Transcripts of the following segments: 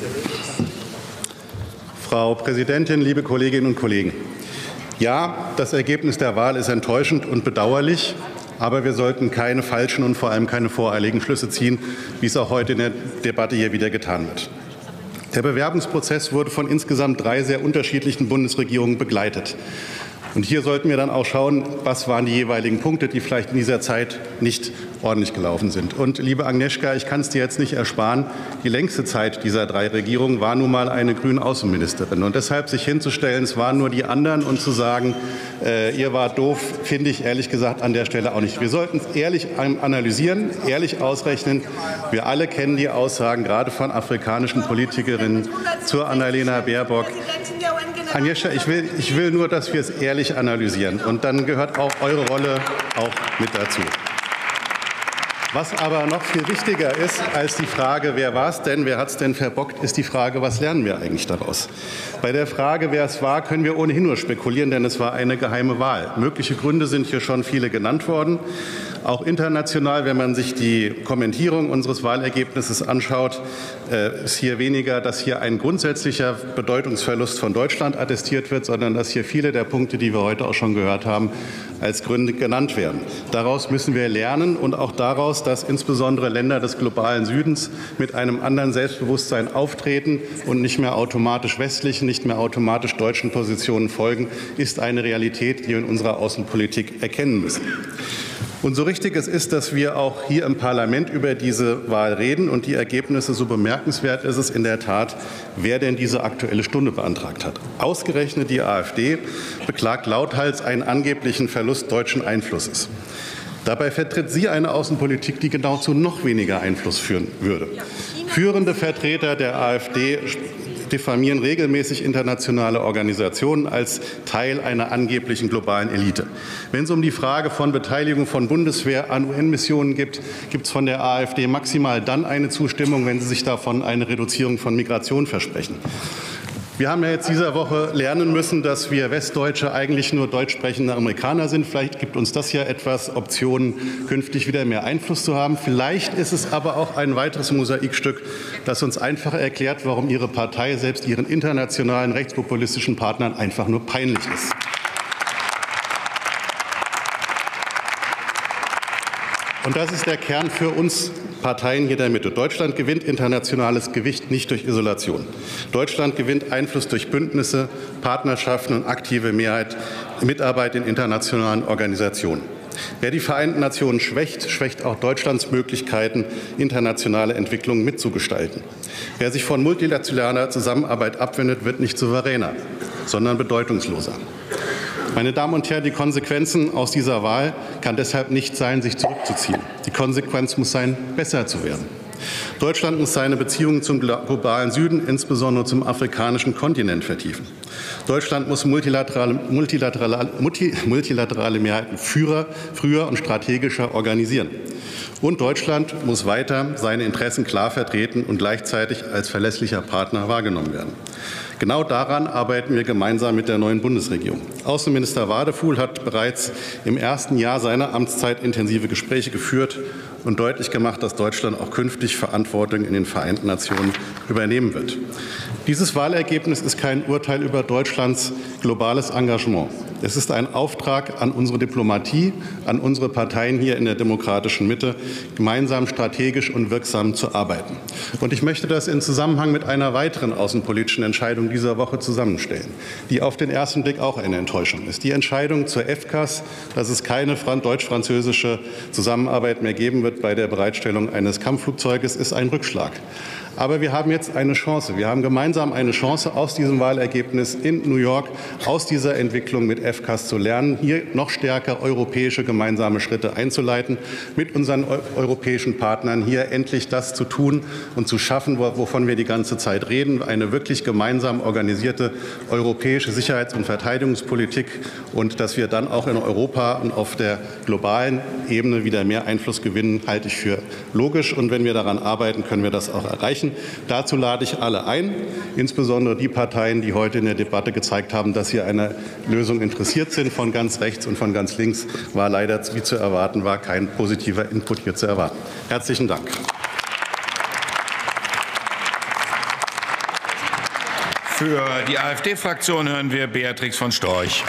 Frau Präsidentin, liebe Kolleginnen und Kollegen! Ja, das Ergebnis der Wahl ist enttäuschend und bedauerlich, aber wir sollten keine falschen und vor allem keine voreiligen Schlüsse ziehen, wie es auch heute in der Debatte hier wieder getan wird. Der Bewerbungsprozess wurde von insgesamt 3 sehr unterschiedlichen Bundesregierungen begleitet. Und hier sollten wir dann auch schauen, was waren die jeweiligen Punkte, die vielleicht in dieser Zeit nicht ordentlich gelaufen sind. Und liebe Agnieszka, ich kann es dir jetzt nicht ersparen, die längste Zeit dieser 3 Regierungen war nun mal eine grüne Außenministerin. Und deshalb sich hinzustellen, es waren nur die anderen und zu sagen, ihr wart doof, finde ich ehrlich gesagt an der Stelle auch nicht. Wir sollten es ehrlich analysieren, ehrlich ausrechnen. Wir alle kennen die Aussagen, gerade von afrikanischen Politikerinnen zur Annalena Baerbock. Agnieszka, ich will nur, dass wir es ehrlich analysieren. Und dann gehört auch eure Rolle auch mit dazu. Was aber noch viel wichtiger ist als die Frage, wer war es denn, wer hat es denn verbockt, ist die Frage, was lernen wir eigentlich daraus? Bei der Frage, wer es war, können wir ohnehin nur spekulieren, denn es war eine geheime Wahl. Mögliche Gründe sind hier schon viele genannt worden. Auch international, wenn man sich die Kommentierung unseres Wahlergebnisses anschaut, ist hier weniger, dass hier ein grundsätzlicher Bedeutungsverlust von Deutschland attestiert wird, sondern dass hier viele der Punkte, die wir heute auch schon gehört haben, als Gründe genannt werden. Daraus müssen wir lernen und auch daraus, dass insbesondere Länder des globalen Südens mit einem anderen Selbstbewusstsein auftreten und nicht mehr automatisch westlichen, nicht mehr automatisch deutschen Positionen folgen, ist eine Realität, die wir in unserer Außenpolitik erkennen müssen. Und so richtig es ist, dass wir auch hier im Parlament über diese Wahl reden und die Ergebnisse, so bemerkenswert ist es in der Tat, wer denn diese Aktuelle Stunde beantragt hat. Ausgerechnet die AfD beklagt lauthals einen angeblichen Verlust deutschen Einflusses. Dabei vertritt sie eine Außenpolitik, die genau zu noch weniger Einfluss führen würde. Führende Vertreter der AfD diffamieren regelmäßig internationale Organisationen als Teil einer angeblichen globalen Elite. Wenn es um die Frage von Beteiligung von Bundeswehr an UN-Missionen geht, gibt es von der AfD maximal dann eine Zustimmung, wenn sie sich davon eine Reduzierung von Migration versprechen. Wir haben ja jetzt dieser Woche lernen müssen, dass wir Westdeutsche eigentlich nur deutsch sprechende Amerikaner sind. Vielleicht gibt uns das ja etwas Optionen, künftig wieder mehr Einfluss zu haben. Vielleicht ist es aber auch ein weiteres Mosaikstück, das uns einfach erklärt, warum Ihre Partei selbst ihren internationalen rechtspopulistischen Partnern einfach nur peinlich ist. Und das ist der Kern für uns Parteien hier der Mitte. Deutschland gewinnt internationales Gewicht nicht durch Isolation. Deutschland gewinnt Einfluss durch Bündnisse, Partnerschaften und aktive Mitarbeit in internationalen Organisationen. Wer die Vereinten Nationen schwächt, schwächt auch Deutschlands Möglichkeiten, internationale Entwicklungen mitzugestalten. Wer sich von multilateraler Zusammenarbeit abwendet, wird nicht souveräner, sondern bedeutungsloser. Meine Damen und Herren, die Konsequenzen aus dieser Wahl kann deshalb nicht sein, sich zurückzuziehen. Die Konsequenz muss sein, besser zu werden. Deutschland muss seine Beziehungen zum globalen Süden, insbesondere zum afrikanischen Kontinent, vertiefen. Deutschland muss multilaterale Mehrheiten früher und strategischer organisieren. Und Deutschland muss weiter seine Interessen klar vertreten und gleichzeitig als verlässlicher Partner wahrgenommen werden. Genau daran arbeiten wir gemeinsam mit der neuen Bundesregierung. Außenminister Wadefuhl hat bereits im ersten Jahr seiner Amtszeit intensive Gespräche geführt und deutlich gemacht, dass Deutschland auch künftig Verantwortung in den Vereinten Nationen übernehmen wird. Dieses Wahlergebnis ist kein Urteil über Deutschlands globales Engagement. Es ist ein Auftrag an unsere Diplomatie, an unsere Parteien hier in der demokratischen Mitte, gemeinsam strategisch und wirksam zu arbeiten. Und ich möchte das in Zusammenhang mit einer weiteren außenpolitischen Entscheidung dieser Woche zusammenstellen, die auf den ersten Blick auch eine Enttäuschung ist. Die Entscheidung zur FCAS, dass es keine deutsch-französische Zusammenarbeit mehr geben wird bei der Bereitstellung eines Kampfflugzeuges, ist ein Rückschlag. Aber wir haben jetzt eine Chance. Wir haben gemeinsam eine Chance, aus diesem Wahlergebnis in New York, aus dieser Entwicklung mit FCAS zu lernen, hier noch stärker europäische gemeinsame Schritte einzuleiten, mit unseren europäischen Partnern hier endlich das zu tun und zu schaffen, wovon wir die ganze Zeit reden, eine wirklich gemeinsam organisierte europäische Sicherheits- und Verteidigungspolitik, und dass wir dann auch in Europa und auf der globalen Ebene wieder mehr Einfluss gewinnen, halte ich für logisch. Und wenn wir daran arbeiten, können wir das auch erreichen. Dazu lade ich alle ein, insbesondere die Parteien, die heute in der Debatte gezeigt haben, dass sie an einer Lösung interessiert sind. Von ganz rechts und von ganz links war leider, wie zu erwarten war, kein positiver Input hier zu erwarten. Herzlichen Dank. Für die AfD-Fraktion hören wir Beatrix von Storch.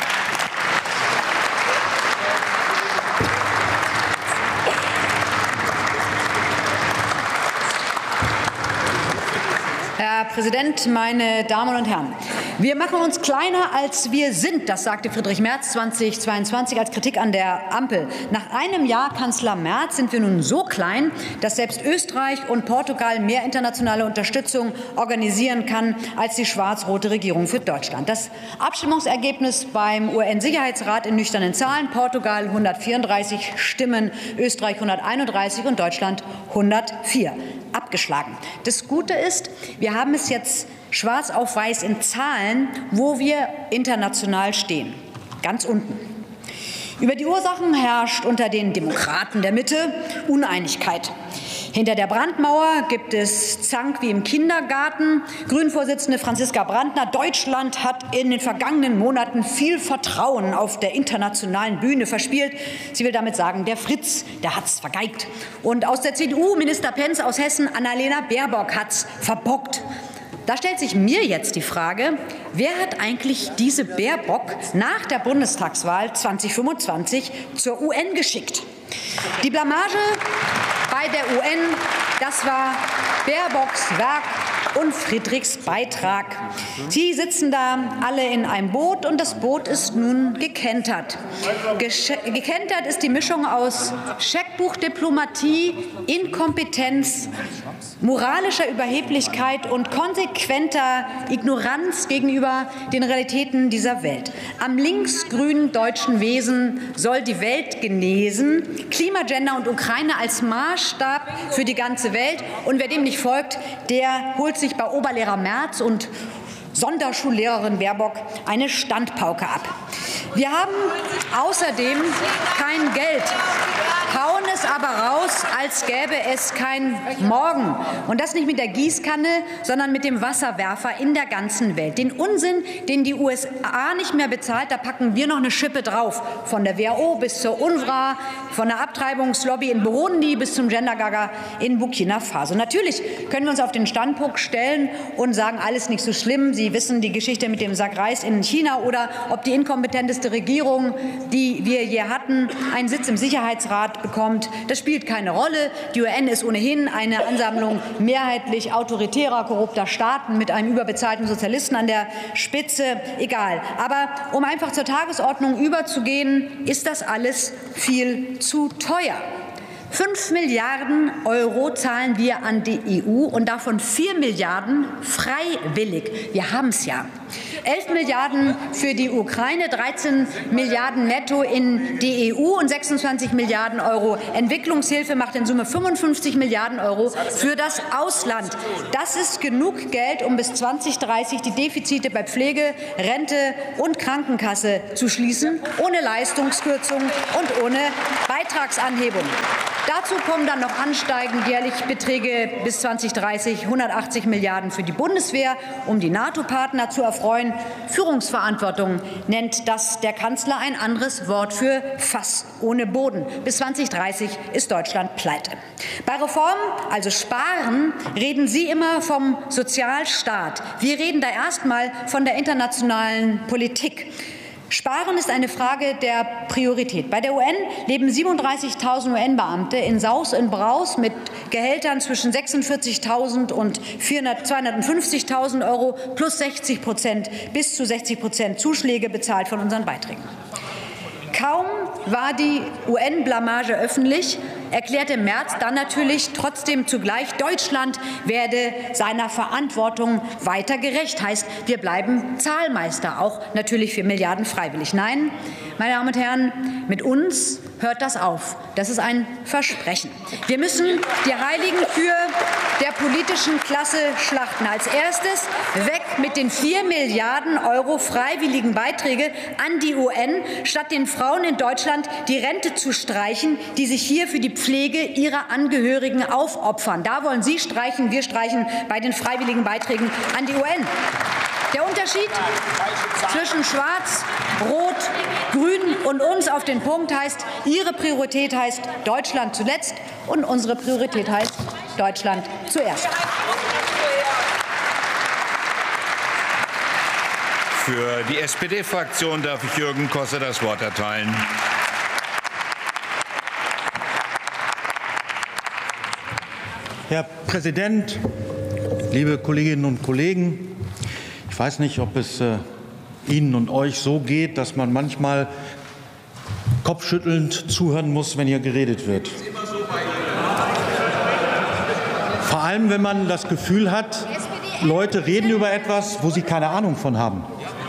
Herr Präsident, meine Damen und Herren! Wir machen uns kleiner, als wir sind, das sagte Friedrich Merz 2022 als Kritik an der Ampel. Nach einem Jahr Kanzler Merz sind wir nun so klein, dass selbst Österreich und Portugal mehr internationale Unterstützung organisieren kann als die schwarz-rote Regierung für Deutschland. Das Abstimmungsergebnis beim UN-Sicherheitsrat in nüchternen Zahlen: Portugal 134 Stimmen, Österreich 131 und Deutschland 104. Abgeschlagen. Das Gute ist, wir haben es jetzt schwarz auf weiß in Zahlen, wo wir international stehen. Ganz unten. Über die Ursachen herrscht unter den Demokraten der Mitte Uneinigkeit. Hinter der Brandmauer gibt es Zank wie im Kindergarten. Grünen-Vorsitzende Franziska Brandner: Deutschland hat in den vergangenen Monaten viel Vertrauen auf der internationalen Bühne verspielt. Sie will damit sagen, der Fritz, der hat's vergeigt. Und aus der CDU Minister Pentz, aus Hessen Annalena Baerbock hat's verbockt. Da stellt sich mir jetzt die Frage, wer hat eigentlich diese Baerbock nach der Bundestagswahl 2025 zur UN geschickt? Die Blamage bei der UN, das war Baerbocks Werk und Friedrichs Beitrag. Sie sitzen da alle in einem Boot und das Boot ist nun gekentert. Gekentert ist die Mischung aus Scheckbuchdiplomatie, Inkompetenz, moralischer Überheblichkeit und konsequenter Ignoranz gegenüber den Realitäten dieser Welt. Am linksgrünen deutschen Wesen soll die Welt genesen, Klima, Gender und Ukraine als Maßstab für die ganze Welt. Und wer dem nicht folgt, der holt sich bei Oberlehrer Merz und Sonderschullehrerin Baerbock eine Standpauke ab. Wir haben außerdem kein Geld, hauen es aber raus, als gäbe es kein Morgen. Und das nicht mit der Gießkanne, sondern mit dem Wasserwerfer in der ganzen Welt. Den Unsinn, den die USA nicht mehr bezahlt, da packen wir noch eine Schippe drauf. Von der WHO bis zur UNRWA, von der Abtreibungslobby in Burundi bis zum Gender-Gaga in Burkina Faso. Natürlich können wir uns auf den Standpunkt stellen und sagen, alles nicht so schlimm. Sie wissen die Geschichte mit dem Sack Reis in China oder ob die inkompetenteste Regierung, die wir je hatten, einen Sitz im Sicherheitsrat bekommt. Das spielt keine Rolle. Die UN ist ohnehin eine Ansammlung mehrheitlich autoritärer, korrupter Staaten mit einem überbezahlten Sozialisten an der Spitze. Egal. Aber um einfach zur Tagesordnung überzugehen, ist das alles viel zu teuer. 5 Milliarden € zahlen wir an die EU und davon 4 Milliarden freiwillig. Wir haben es ja. 11 Milliarden für die Ukraine, 13 Milliarden netto in die EU und 26 Milliarden € Entwicklungshilfe macht in Summe 55 Milliarden € für das Ausland. Das ist genug Geld, um bis 2030 die Defizite bei Pflege, Rente und Krankenkasse zu schließen, ohne Leistungskürzung und ohne Beitragsanhebung. Dazu kommen dann noch ansteigend jährlich Beträge bis 2030, 180 Milliarden € für die Bundeswehr, um die NATO-Partner zu erfreuen. Führungsverantwortung nennt das der Kanzler, ein anderes Wort für Fass ohne Boden. Bis 2030 ist Deutschland pleite. Bei Reformen, also Sparen, reden Sie immer vom Sozialstaat. Wir reden da erst mal von der internationalen Politik. Sparen ist eine Frage der Priorität. Bei der UN leben 37.000 UN-Beamte in Saus und Braus mit Gehältern zwischen 46.000 und 250.000 € plus 60%, bis zu 60% Zuschläge bezahlt von unseren Beiträgen. Kaum war die UN-Blamage öffentlich, erklärte Merz dann natürlich trotzdem zugleich, Deutschland werde seiner Verantwortung weiter gerecht. Heißt, wir bleiben Zahlmeister, auch natürlich für Milliarden freiwillig. Nein, meine Damen und Herren, mit uns hört das auf. Das ist ein Versprechen. Wir müssen die heiligen Kühe der politischen Klasse schlachten. Als erstes weg mit den 4 Milliarden € freiwilligen Beiträge an die UN, statt den Frauen in Deutschland die Rente zu streichen, die sich hier für die Pflege ihrer Angehörigen aufopfern. Da wollen Sie streichen, wir streichen bei den freiwilligen Beiträgen an die UN. Der Unterschied zwischen Schwarz, Rot, Grün und uns auf den Punkt heißt, Ihre Priorität heißt Deutschland zuletzt und unsere Priorität heißt Für die SPD-Fraktion darf ich Jürgen Kosse das Wort erteilen. Herr Präsident, liebe Kolleginnen und Kollegen! Ich weiß nicht, ob es Ihnen und euch so geht, dass man manchmal kopfschüttelnd zuhören muss, wenn hier geredet wird. Vor allem, wenn man das Gefühl hat, Leute reden über etwas, wo sie keine Ahnung von haben.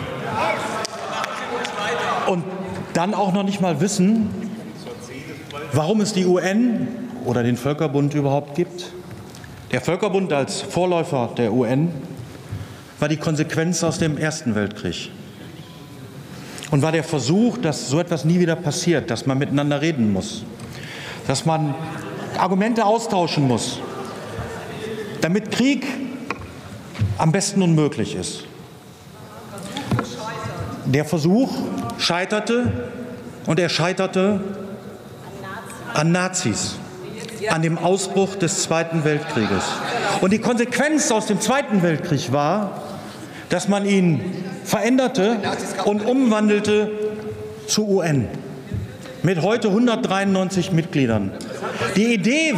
Und dann auch noch nicht mal wissen, warum es die UN oder den Völkerbund überhaupt gibt. Der Völkerbund als Vorläufer der UN war die Konsequenz aus dem Ersten Weltkrieg und war der Versuch, dass so etwas nie wieder passiert, dass man miteinander reden muss, dass man Argumente austauschen muss, damit Krieg am besten unmöglich ist. Der Versuch scheiterte und er scheiterte an Nazis, an dem Ausbruch des Zweiten Weltkrieges. Und die Konsequenz aus dem Zweiten Weltkrieg war, dass man ihn veränderte und umwandelte zur UN mit heute 193 Mitgliedern. Die Idee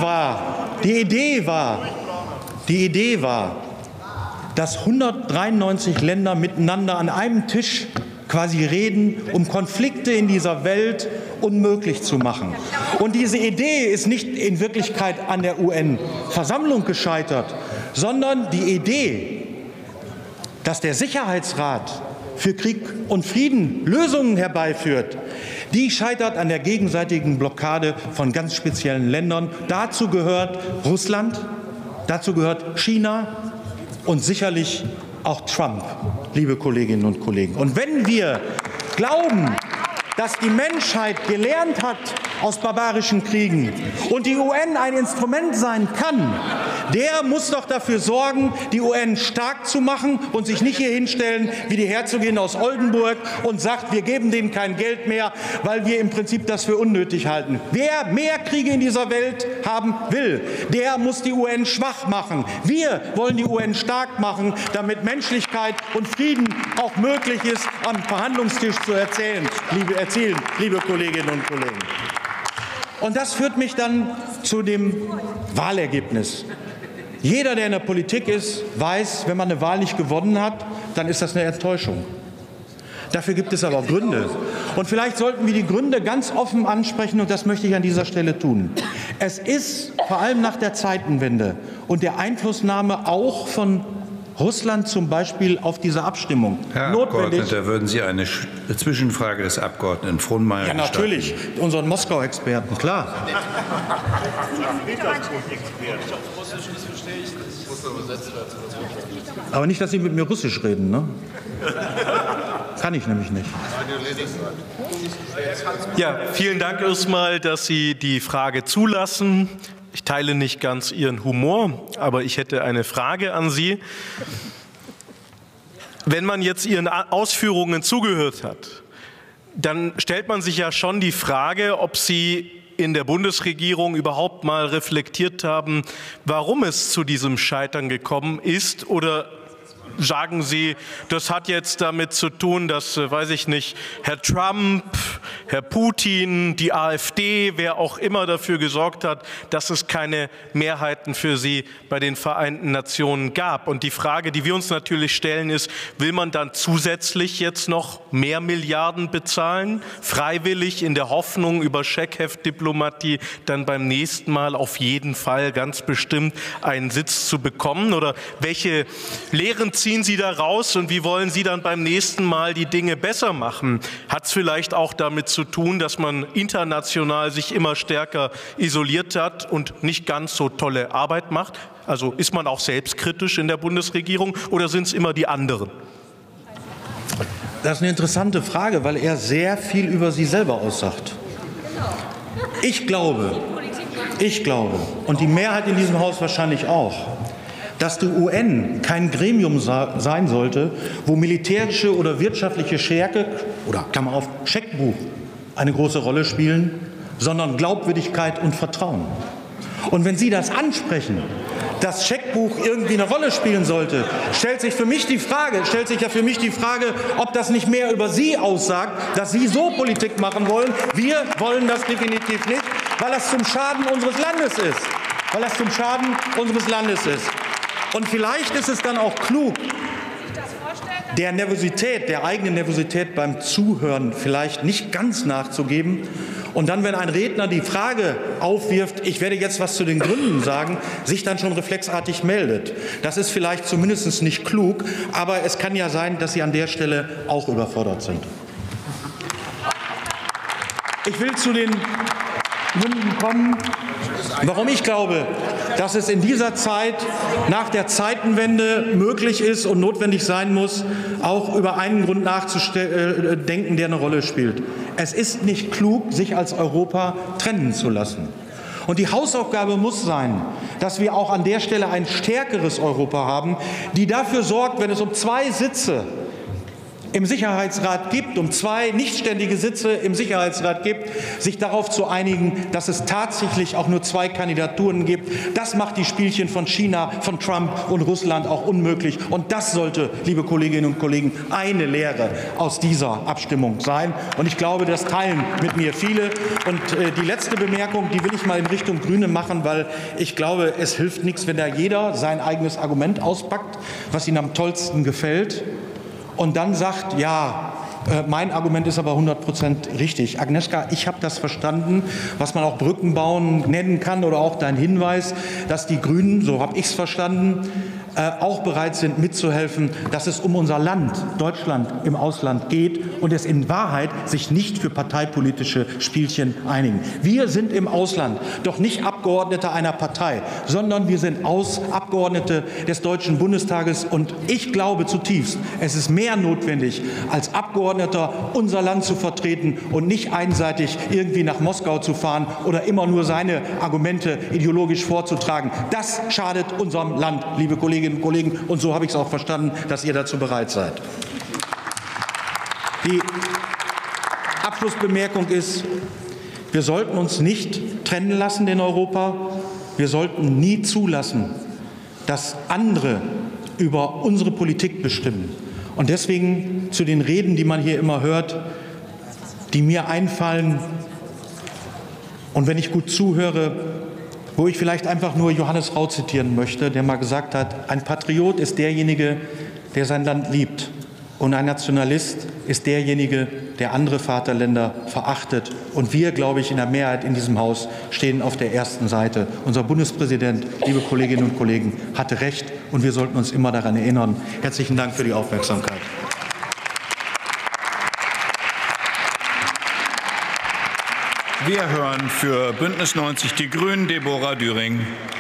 war, dass 193 Länder miteinander an einem Tisch quasi reden, um Konflikte in dieser Welt unmöglich zu machen. Und diese Idee ist nicht in Wirklichkeit an der UN-Versammlung gescheitert, sondern die Idee, dass der Sicherheitsrat für Krieg und Frieden Lösungen herbeiführt, die scheitert an der gegenseitigen Blockade von ganz speziellen Ländern. Dazu gehört Russland, dazu gehört China und sicherlich auch Trump, liebe Kolleginnen und Kollegen. Und wenn wir glauben, dass die Menschheit gelernt hat aus barbarischen Kriegen und die UN ein Instrument sein kann, der muss doch dafür sorgen, die UN stark zu machen und sich nicht hier hinstellen wie die Herzogin aus Oldenburg und sagt, wir geben denen kein Geld mehr, weil wir im Prinzip das für unnötig halten. Wer mehr Kriege in dieser Welt haben will, der muss die UN schwach machen. Wir wollen die UN stark machen, damit Menschlichkeit und Frieden auch möglich ist, am Verhandlungstisch zu erzielen, liebe Kolleginnen und Kollegen. Und das führt mich dann zu dem Wahlergebnis. Jeder, der in der Politik ist, weiß, wenn man eine Wahl nicht gewonnen hat, dann ist das eine Enttäuschung. Dafür gibt es aber Gründe. Und vielleicht sollten wir die Gründe ganz offen ansprechen, und das möchte ich an dieser Stelle tun. Es ist vor allem nach der Zeitenwende und der Einflussnahme auch von Russland zum Beispiel auf diese Abstimmung Herr notwendig. Abgeordneter, würden Sie eine Zwischenfrage des Abgeordneten Frohnmayer Ja, natürlich. Unseren Moskau-Experten, klar. Aber nicht, dass Sie mit mir Russisch reden, ne? Kann ich nämlich nicht. Ja, vielen Dank erstmal, dass Sie die Frage zulassen. Ich teile nicht ganz Ihren Humor, aber ich hätte eine Frage an Sie. Wenn man jetzt Ihren Ausführungen zugehört hat, dann stellt man sich ja schon die Frage, ob Sie in der Bundesregierung überhaupt mal reflektiert haben, warum es zu diesem Scheitern gekommen ist, oder sagen Sie, das hat jetzt damit zu tun, dass, weiß ich nicht, Herr Trump, Herr Putin, die AfD, wer auch immer dafür gesorgt hat, dass es keine Mehrheiten für sie bei den Vereinten Nationen gab. Und die Frage, die wir uns natürlich stellen, ist, will man dann zusätzlich jetzt noch mehr Milliarden bezahlen, freiwillig in der Hoffnung, über Scheckheftdiplomatie dann beim nächsten Mal auf jeden Fall ganz bestimmt einen Sitz zu bekommen? Oder welche Lehren ziehen Sie da raus und wie wollen Sie dann beim nächsten Mal die Dinge besser machen? Hat es vielleicht auch damit zu tun, dass man international sich immer stärker isoliert hat und nicht ganz so tolle Arbeit macht? Also ist man auch selbstkritisch in der Bundesregierung oder sind es immer die anderen? Das ist eine interessante Frage, weil er sehr viel über Sie selber aussagt. Ich glaube, und die Mehrheit in diesem Haus wahrscheinlich auch, dass die UN kein Gremium sein sollte, wo militärische oder wirtschaftliche Stärke oder Klammer auf Scheckbuch eine große Rolle spielen, sondern Glaubwürdigkeit und Vertrauen. Und wenn Sie das ansprechen, das Scheckbuch irgendwie eine Rolle spielen sollte, stellt sich ja für mich die Frage, ob das nicht mehr über Sie aussagt, dass Sie so Politik machen wollen. Wir wollen das definitiv nicht, weil das zum Schaden unseres Landes ist. Und vielleicht ist es dann auch klug, der eigenen Nervosität beim Zuhören vielleicht nicht ganz nachzugeben und dann, wenn ein Redner die Frage aufwirft, ich werde jetzt was zu den Gründen sagen, sich dann schon reflexartig meldet. Das ist vielleicht zumindest nicht klug, aber es kann ja sein, dass Sie an der Stelle auch überfordert sind. Ich will zu den Gründen kommen, warum ich glaube, dass es in dieser Zeit nach der Zeitenwende möglich ist und notwendig sein muss, auch über einen Grund nachzudenken, der eine Rolle spielt. Es ist nicht klug, sich als Europa trennen zu lassen. Und die Hausaufgabe muss sein, dass wir auch an der Stelle ein stärkeres Europa haben, die dafür sorgt, wenn es um 2 Sitze im Sicherheitsrat gibt, um 2 nichtständige Sitze im Sicherheitsrat gibt, sich darauf zu einigen, dass es tatsächlich auch nur 2 Kandidaturen gibt. Das macht die Spielchen von China, von Trump und Russland auch unmöglich. Und das sollte, liebe Kolleginnen und Kollegen, eine Lehre aus dieser Abstimmung sein. Und ich glaube, das teilen mit mir viele. Und die letzte Bemerkung, die will ich mal in Richtung Grüne machen, weil ich glaube, es hilft nichts, wenn da jeder sein eigenes Argument auspackt, was ihm am tollsten gefällt. Und dann sagt, ja, mein Argument ist aber 100% richtig. Agnieszka, ich habe das verstanden, was man auch Brückenbauen nennen kann oder auch dein Hinweis, dass die Grünen, so habe ich es verstanden, auch bereit sind mitzuhelfen, dass es um unser Land, Deutschland, im Ausland geht und es in Wahrheit sich nicht für parteipolitische Spielchen einigen. Wir sind im Ausland doch nicht Abgeordnete einer Partei, sondern wir sind Abgeordnete des Deutschen Bundestages. Und ich glaube zutiefst, es ist mehr notwendig, als Abgeordneter unser Land zu vertreten und nicht einseitig irgendwie nach Moskau zu fahren oder immer nur seine Argumente ideologisch vorzutragen. Das schadet unserem Land, liebe Kolleginnen und Kollegen, und so habe ich es auch verstanden, dass ihr dazu bereit seid. Die Abschlussbemerkung ist, wir sollten uns nicht trennen lassen in Europa. Wir sollten nie zulassen, dass andere über unsere Politik bestimmen. Und deswegen zu den Reden, die man hier immer hört, die mir einfallen, und wenn ich gut zuhöre, wo ich vielleicht einfach nur Johannes Rau zitieren möchte, der mal gesagt hat, ein Patriot ist derjenige, der sein Land liebt. Und ein Nationalist ist derjenige, der andere Vaterländer verachtet. Und wir, glaube ich, in der Mehrheit in diesem Haus stehen auf der ersten Seite. Unser Bundespräsident, liebe Kolleginnen und Kollegen, hatte recht, und wir sollten uns immer daran erinnern. Herzlichen Dank für die Aufmerksamkeit. Wir hören für Bündnis 90 Die Grünen Deborah Düring.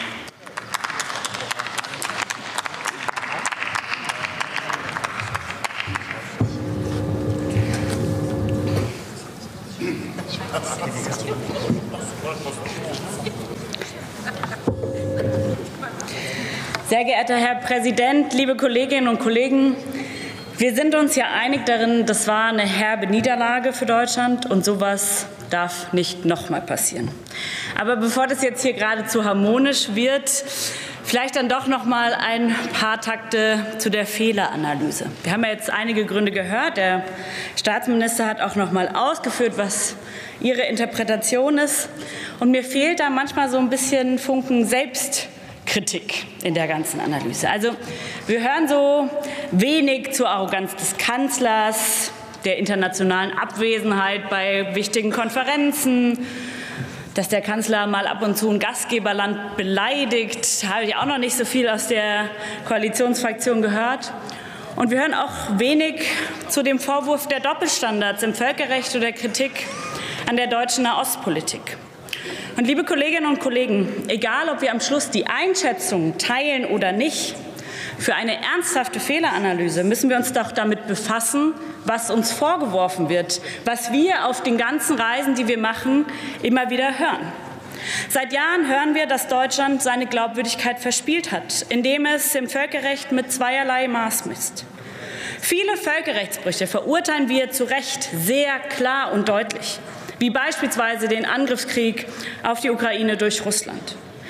Sehr geehrter Herr Präsident, liebe Kolleginnen und Kollegen! Wir sind uns ja einig darin, das war eine herbe Niederlage für Deutschland, und sowas darf nicht noch mal passieren. Aber bevor das jetzt hier geradezu harmonisch wird, vielleicht dann doch noch mal ein paar Takte zu der Fehleranalyse. Wir haben ja jetzt einige Gründe gehört. Der Staatsminister hat auch noch mal ausgeführt, was Ihre Interpretation ist. Und mir fehlt da manchmal so ein bisschen Funken Selbstkritik in der ganzen Analyse. Also wir hören so wenig zur Arroganz des Kanzlers, der internationalen Abwesenheit bei wichtigen Konferenzen, dass der Kanzler mal ab und zu ein Gastgeberland beleidigt, habe ich auch noch nicht so viel aus der Koalitionsfraktion gehört. Und wir hören auch wenig zu dem Vorwurf der Doppelstandards im Völkerrecht oder Kritik an der deutschen Nahostpolitik. Und liebe Kolleginnen und Kollegen, egal ob wir am Schluss die Einschätzung teilen oder nicht, für eine ernsthafte Fehleranalyse müssen wir uns doch damit befassen, was uns vorgeworfen wird, was wir auf den ganzen Reisen, die wir machen, immer wieder hören. Seit Jahren hören wir, dass Deutschland seine Glaubwürdigkeit verspielt hat, indem es im Völkerrecht mit zweierlei Maß misst. Viele Völkerrechtsbrüche verurteilen wir zu Recht sehr klar und deutlich, wie beispielsweise den Angriffskrieg auf die Ukraine durch Russland.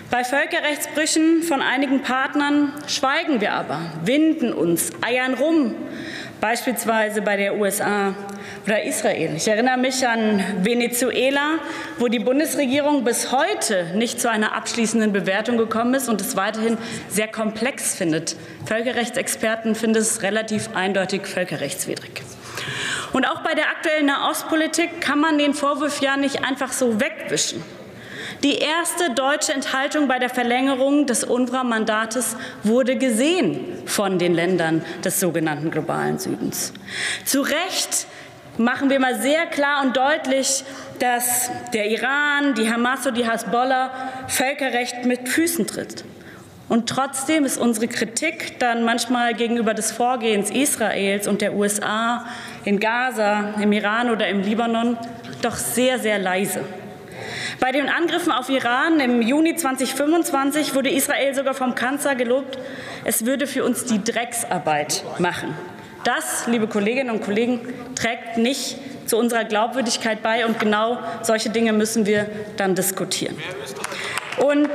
Bei Völkerrechtsbrüchen von einigen Partnern schweigen wir aber, winden uns, eiern rum, beispielsweise bei der USA oder Israel. Ich erinnere mich an Venezuela, wo die Bundesregierung bis heute nicht zu einer abschließenden Bewertung gekommen ist und es weiterhin sehr komplex findet. Völkerrechtsexperten finden es relativ eindeutig völkerrechtswidrig. Und auch bei der aktuellen Nahostpolitik kann man den Vorwurf ja nicht einfach so wegwischen. Die erste deutsche Enthaltung bei der Verlängerung des UNRWA-Mandates wurde gesehen von den Ländern des sogenannten globalen Südens. Zu Recht machen wir mal sehr klar und deutlich, dass der Iran, die Hamas und die Hasbollah Völkerrecht mit Füßen tritt. Und trotzdem ist unsere Kritik dann manchmal gegenüber des Vorgehens Israels und der USA in Gaza, im Iran oder im Libanon doch sehr, sehr leise. Bei den Angriffen auf Iran im Juni 2025 wurde Israel sogar vom Kanzler gelobt, es würde für uns die Drecksarbeit machen. Das, liebe Kolleginnen und Kollegen, trägt nicht zu unserer Glaubwürdigkeit bei, und genau solche Dinge müssen wir dann diskutieren. Und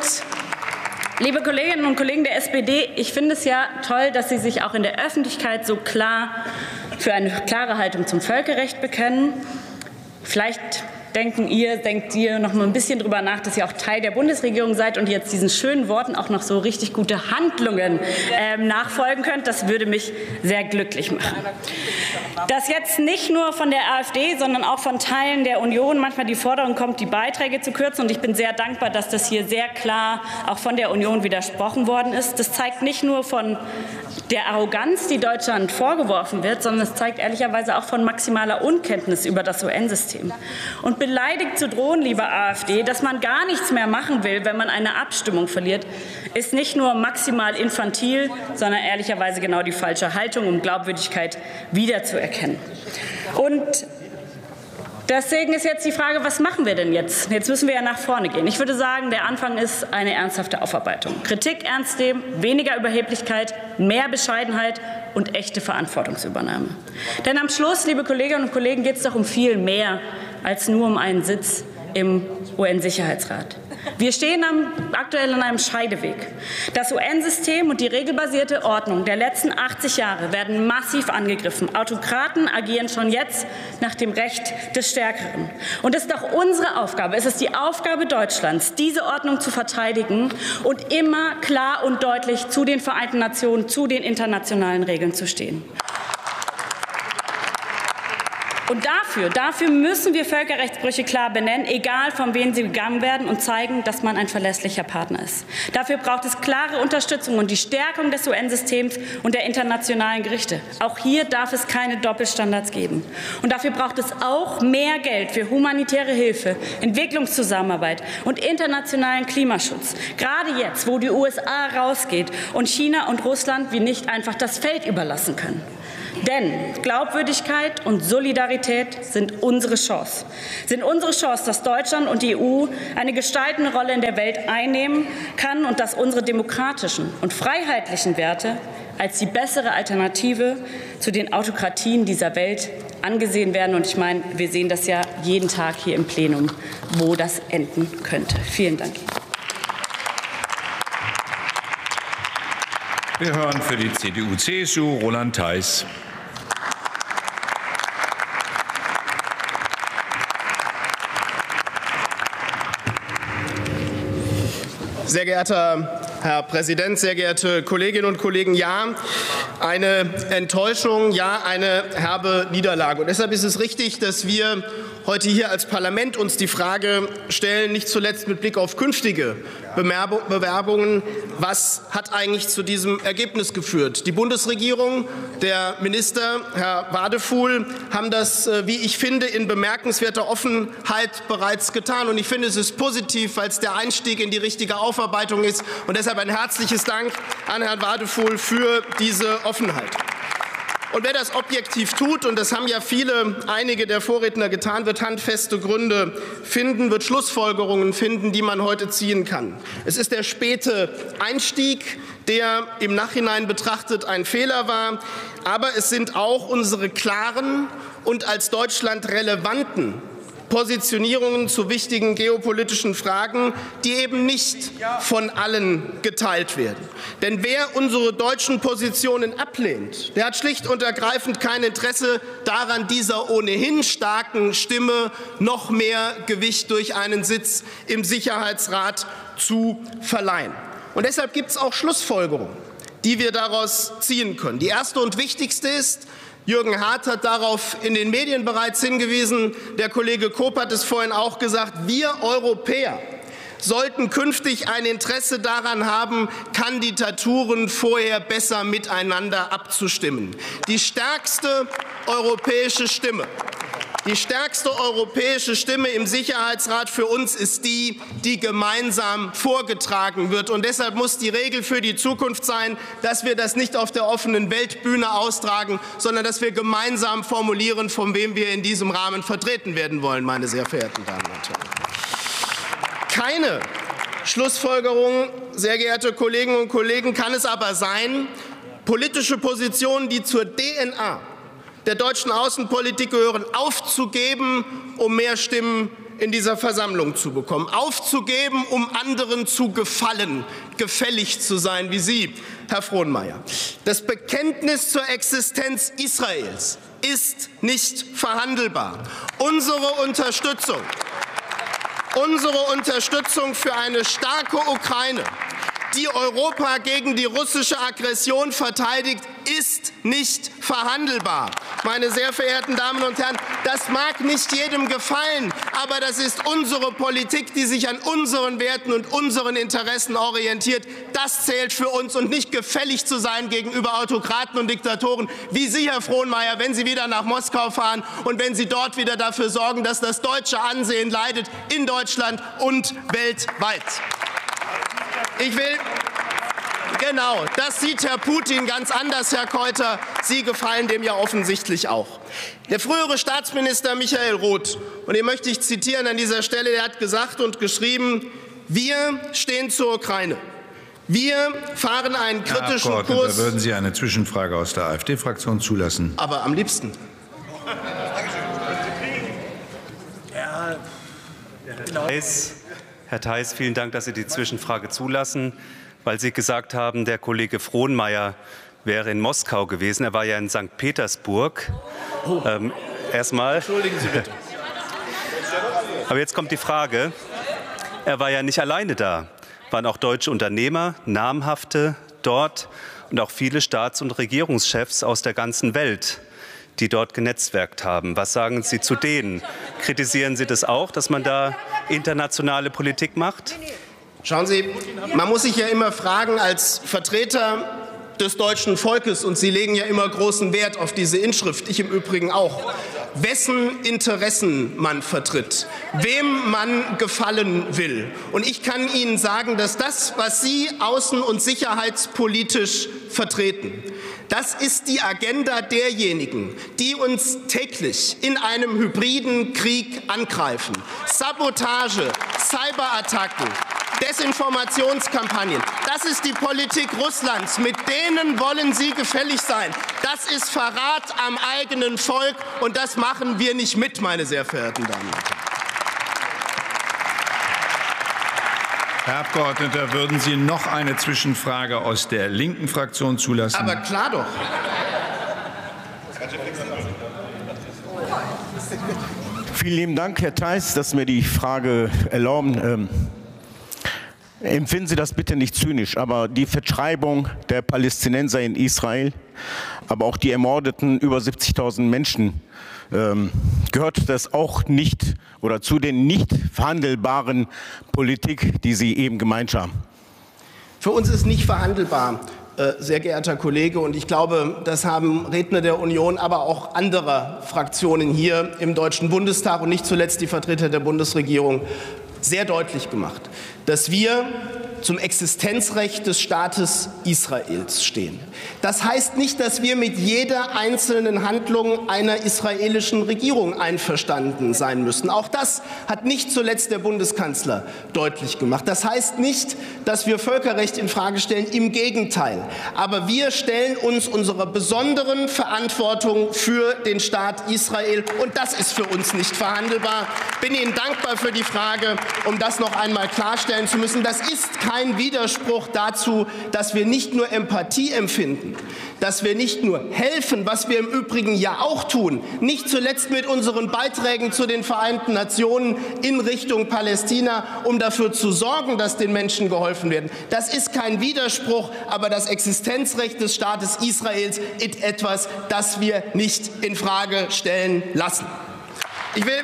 liebe Kolleginnen und Kollegen der SPD, ich finde es ja toll, dass Sie sich auch in der Öffentlichkeit so klar für eine klare Haltung zum Völkerrecht bekennen. Vielleicht denkt ihr noch mal ein bisschen drüber nach, dass ihr auch Teil der Bundesregierung seid und jetzt diesen schönen Worten auch noch so richtig gute Handlungen nachfolgen könnt. Das würde mich sehr glücklich machen. Dass jetzt nicht nur von der AfD, sondern auch von Teilen der Union manchmal die Forderung kommt, die Beiträge zu kürzen, und ich bin sehr dankbar, dass das hier sehr klar auch von der Union widersprochen worden ist. Das zeigt nicht nur von der Arroganz, die Deutschland vorgeworfen wird, sondern es zeigt ehrlicherweise auch von maximaler Unkenntnis über das UN-System. Und beleidigt zu drohen, liebe AfD, dass man gar nichts mehr machen will, wenn man eine Abstimmung verliert, ist nicht nur maximal infantil, sondern ehrlicherweise genau die falsche Haltung, um Glaubwürdigkeit wiederzuerkennen. Und deswegen ist jetzt die Frage, was machen wir denn jetzt? Jetzt müssen wir ja nach vorne gehen. Ich würde sagen, der Anfang ist eine ernsthafte Aufarbeitung. Kritik ernst nehmen, weniger Überheblichkeit, mehr Bescheidenheit und echte Verantwortungsübernahme. Denn am Schluss, liebe Kolleginnen und Kollegen, geht es doch um viel mehr als nur um einen Sitz im UN-Sicherheitsrat. Wir stehen aktuell an einem Scheideweg. Das UN-System und die regelbasierte Ordnung der letzten 80 Jahre werden massiv angegriffen. Autokraten agieren schon jetzt nach dem Recht des Stärkeren. Und es ist doch unsere Aufgabe, es ist die Aufgabe Deutschlands, diese Ordnung zu verteidigen und immer klar und deutlich zu den Vereinten Nationen, zu den internationalen Regeln zu stehen. Und dafür müssen wir Völkerrechtsbrüche klar benennen, egal von wem sie begangen werden, und zeigen, dass man ein verlässlicher Partner ist. Dafür braucht es klare Unterstützung und die Stärkung des UN-Systems und der internationalen Gerichte. Auch hier darf es keine Doppelstandards geben. Und dafür braucht es auch mehr Geld für humanitäre Hilfe, Entwicklungszusammenarbeit und internationalen Klimaschutz. Gerade jetzt, wo die USA rausgeht und China und Russland wie nicht einfach das Feld überlassen können. Denn Glaubwürdigkeit und Solidarität sind unsere Chance. Dass Deutschland und die EU eine gestaltende Rolle in der Welt einnehmen kann und dass unsere demokratischen und freiheitlichen Werte als die bessere Alternative zu den Autokratien dieser Welt angesehen werden. Und ich meine, wir sehen das ja jeden Tag hier im Plenum, wo das enden könnte. Vielen Dank. Wir hören für die CDU-CSU Roland Theis. Sehr geehrter Herr Präsident, sehr geehrte Kolleginnen und Kollegen, ja, eine Enttäuschung, ja, eine herbe Niederlage. Und deshalb ist es richtig, dass wir heute hier als Parlament uns die Frage stellen, nicht zuletzt mit Blick auf künftige Bewerbungen, was hat eigentlich zu diesem Ergebnis geführt? Die Bundesregierung, der Minister, Herr Wadefuhl, haben das, wie ich finde, in bemerkenswerter Offenheit bereits getan. Und ich finde, es ist positiv, weil es der Einstieg in die richtige Aufarbeitung ist. Und deshalb ein herzliches Dank an Herrn Wadefuhl für diese Offenheit. Und wer das objektiv tut, und das haben ja einige der Vorredner getan, wird handfeste Gründe finden, wird Schlussfolgerungen finden, die man heute ziehen kann. Es ist der späte Einstieg, der im Nachhinein betrachtet ein Fehler war, aber es sind auch unsere klaren und als Deutschland relevanten Positionierungen zu wichtigen geopolitischen Fragen, die eben nicht von allen geteilt werden. Denn wer unsere deutschen Positionen ablehnt, der hat schlicht und ergreifend kein Interesse daran, dieser ohnehin starken Stimme noch mehr Gewicht durch einen Sitz im Sicherheitsrat zu verleihen. Und deshalb gibt es auch Schlussfolgerungen, die wir daraus ziehen können. Die erste und wichtigste ist, Jürgen Hart hat darauf in den Medien bereits hingewiesen, der Kollege Koop hat es vorhin auch gesagt, wir Europäer sollten künftig ein Interesse daran haben, Kandidaturen vorher besser miteinander abzustimmen. Die stärkste europäische Stimme im Sicherheitsrat für uns ist die, die gemeinsam vorgetragen wird. Und deshalb muss die Regel für die Zukunft sein, dass wir das nicht auf der offenen Weltbühne austragen, sondern dass wir gemeinsam formulieren, von wem wir in diesem Rahmen vertreten werden wollen, meine sehr verehrten Damen und Herren. Keine Schlussfolgerung, sehr geehrte Kolleginnen und Kollegen, kann es aber sein, politische Positionen, die zur DNA der deutschen Außenpolitik gehören, aufzugeben, um mehr Stimmen in dieser Versammlung zu bekommen. Aufzugeben, um anderen zu gefallen, gefällig zu sein, wie Sie, Herr Frohnmeier. Das Bekenntnis zur Existenz Israels ist nicht verhandelbar. Unsere Unterstützung für eine starke Ukraine, die Europa gegen die russische Aggression verteidigt, ist nicht verhandelbar. Meine sehr verehrten Damen und Herren, das mag nicht jedem gefallen, aber das ist unsere Politik, die sich an unseren Werten und unseren Interessen orientiert. Das zählt für uns, und nicht gefällig zu sein gegenüber Autokraten und Diktatoren wie Sie, Herr Frohnmeier, wenn Sie wieder nach Moskau fahren und wenn Sie dort wieder dafür sorgen, dass das deutsche Ansehen leidet in Deutschland und weltweit. Genau, das sieht Herr Putin ganz anders, Herr Keuter. Sie gefallen dem ja offensichtlich auch. Der frühere Staatsminister Michael Roth, und den möchte ich zitieren an dieser Stelle, der hat gesagt und geschrieben, wir stehen zur Ukraine. Wir fahren einen kritischen Herr Kurs. Da würden Sie eine Zwischenfrage aus der AfD-Fraktion zulassen. Aber am liebsten. Herr Theis, vielen Dank, dass Sie die Zwischenfrage zulassen, weil Sie gesagt haben, der Kollege Frohnmeier wäre in Moskau gewesen. Er war ja in St. Petersburg. Erstmal. Entschuldigen Sie bitte. Aber jetzt kommt die Frage. Er war ja nicht alleine da. Waren auch deutsche Unternehmer, namhafte dort und auch viele Staats- und Regierungschefs aus der ganzen Welt, die dort genetzwerkt haben. Was sagen Sie zu denen? Kritisieren Sie das auch, dass man da internationale Politik macht? Schauen Sie, man muss sich ja immer fragen als Vertreter des deutschen Volkes, und Sie legen ja immer großen Wert auf diese Inschrift, ich im Übrigen auch, wessen Interessen man vertritt, wem man gefallen will. Und ich kann Ihnen sagen, dass das, was Sie außen- und sicherheitspolitisch vertreten, das ist die Agenda derjenigen, die uns täglich in einem hybriden Krieg angreifen. Sabotage, Cyberattacken, Desinformationskampagnen. Das ist die Politik Russlands. Mit denen wollen Sie gefällig sein. Das ist Verrat am eigenen Volk, und das machen wir nicht mit, meine sehr verehrten Damen und Herren. Herr Abgeordneter, würden Sie noch eine Zwischenfrage aus der linken Fraktion zulassen? Aber klar doch. Vielen lieben Dank, Herr Theis, dass Sie mir die Frage erlauben. Empfinden Sie das bitte nicht zynisch, aber die Vertreibung der Palästinenser in Israel, aber auch die ermordeten über 70.000 Menschen, gehört das auch nicht oder zu den nicht verhandelbaren Politik, die Sie eben gemeint haben? Für uns ist nicht verhandelbar, sehr geehrter Kollege, und ich glaube, das haben Redner der Union, aber auch anderer Fraktionen hier im Deutschen Bundestag und nicht zuletzt die Vertreter der Bundesregierung sehr deutlich gemacht. dass wir zum Existenzrecht des Staates Israels stehen. Das heißt nicht, dass wir mit jeder einzelnen Handlung einer israelischen Regierung einverstanden sein müssen. Auch das hat nicht zuletzt der Bundeskanzler deutlich gemacht. Das heißt nicht, dass wir Völkerrecht in Frage stellen, im Gegenteil. Aber wir stellen uns unserer besonderen Verantwortung für den Staat Israel, und das ist für uns nicht verhandelbar. Ich bin Ihnen dankbar für die Frage, um das noch einmal klarstellen zu müssen. Das ist kein Widerspruch dazu, dass wir nicht nur Empathie empfinden, dass wir nicht nur helfen, was wir im Übrigen ja auch tun, nicht zuletzt mit unseren Beiträgen zu den Vereinten Nationen in Richtung Palästina, um dafür zu sorgen, dass den Menschen geholfen wird. Das ist kein Widerspruch, aber das Existenzrecht des Staates Israels ist etwas, das wir nicht in Frage stellen lassen. Ich will,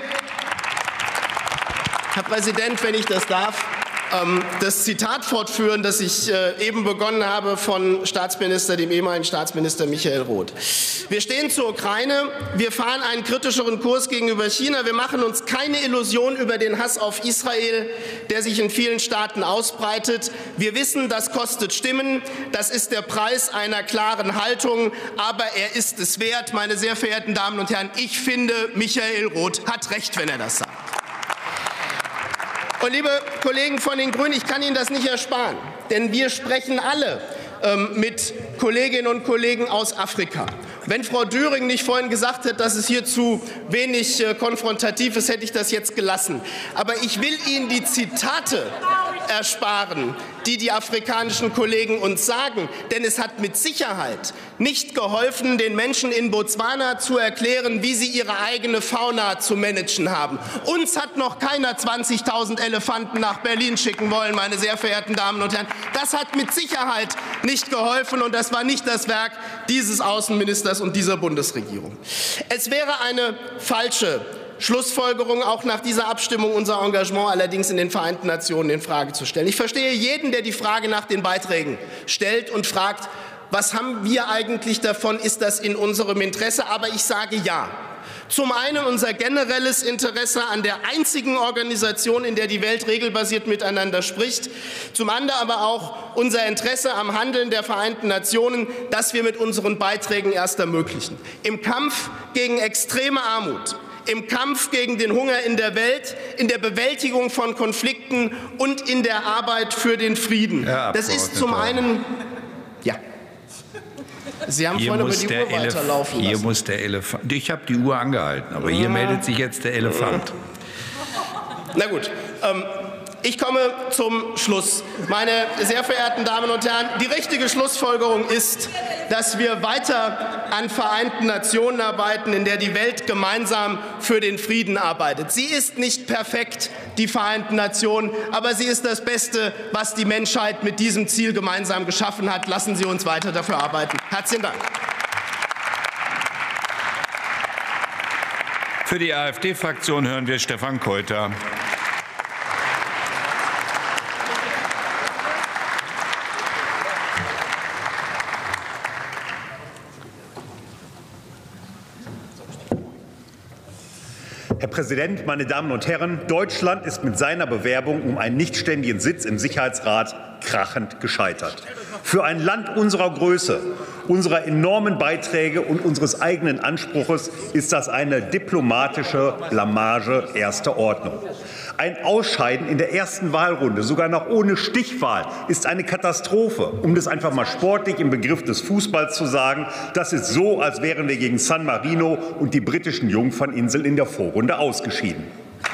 Herr Präsident, wenn ich das darf, das Zitat fortführen, das ich eben begonnen habe von dem ehemaligen Staatsminister Michael Roth. Wir stehen zur Ukraine, wir fahren einen kritischeren Kurs gegenüber China, wir machen uns keine Illusion über den Hass auf Israel, der sich in vielen Staaten ausbreitet. Wir wissen, das kostet Stimmen, das ist der Preis einer klaren Haltung, aber er ist es wert. Meine sehr verehrten Damen und Herren, ich finde, Michael Roth hat recht, wenn er das sagt. Und liebe Kollegen von den Grünen, ich kann Ihnen das nicht ersparen, denn wir sprechen alle mit Kolleginnen und Kollegen aus Afrika. Wenn Frau Düring nicht vorhin gesagt hätte, dass es hier zu wenig konfrontativ ist, hätte ich das jetzt gelassen. Aber ich will Ihnen die Zitate ersparen, die die afrikanischen Kollegen uns sagen. Denn es hat mit Sicherheit nicht geholfen, den Menschen in Botswana zu erklären, wie sie ihre eigene Fauna zu managen haben. Uns hat noch keiner 20.000 Elefanten nach Berlin schicken wollen, meine sehr verehrten Damen und Herren. Das hat mit Sicherheit nicht geholfen, und das war nicht das Werk dieses Außenministers und dieser Bundesregierung. Es wäre eine falsche Schlussfolgerung, auch nach dieser Abstimmung unser Engagement allerdings in den Vereinten Nationen in Frage zu stellen. Ich verstehe jeden, der die Frage nach den Beiträgen stellt und fragt, was haben wir eigentlich davon, ist das in unserem Interesse? Aber ich sage ja. Zum einen unser generelles Interesse an der einzigen Organisation, in der die Welt regelbasiert miteinander spricht. Zum anderen aber auch unser Interesse am Handeln der Vereinten Nationen, das wir mit unseren Beiträgen erst ermöglichen. Im Kampf gegen extreme Armut, im Kampf gegen den Hunger in der Welt, in der Bewältigung von Konflikten und in der Arbeit für den Frieden. Das ist zum einen... Ja. Sie haben vorhin über die Uhr weiterlaufen lassen. Hier muss der Elefant. Ich habe die Uhr angehalten, aber hier meldet sich jetzt der Elefant. Na gut. Ich komme zum Schluss. Meine sehr verehrten Damen und Herren, die richtige Schlussfolgerung ist, dass wir weiter an Vereinten Nationen arbeiten, in der die Welt gemeinsam für den Frieden arbeitet. Sie ist nicht perfekt, die Vereinten Nationen, aber sie ist das Beste, was die Menschheit mit diesem Ziel gemeinsam geschaffen hat. Lassen Sie uns weiter dafür arbeiten. Herzlichen Dank. Für die AfD-Fraktion hören wir Stefan Keuter. Herr Präsident, meine Damen und Herren! Deutschland ist mit seiner Bewerbung um einen nichtständigen Sitz im Sicherheitsrat krachend gescheitert. Für ein Land unserer Größe, unserer enormen Beiträge und unseres eigenen Anspruches ist das eine diplomatische Blamage erster Ordnung. Ein Ausscheiden in der ersten Wahlrunde, sogar noch ohne Stichwahl, ist eine Katastrophe. Um das einfach mal sportlich im Begriff des Fußballs zu sagen, das ist so, als wären wir gegen San Marino und die britischen Jungferninseln in der Vorrunde ausgeschieden.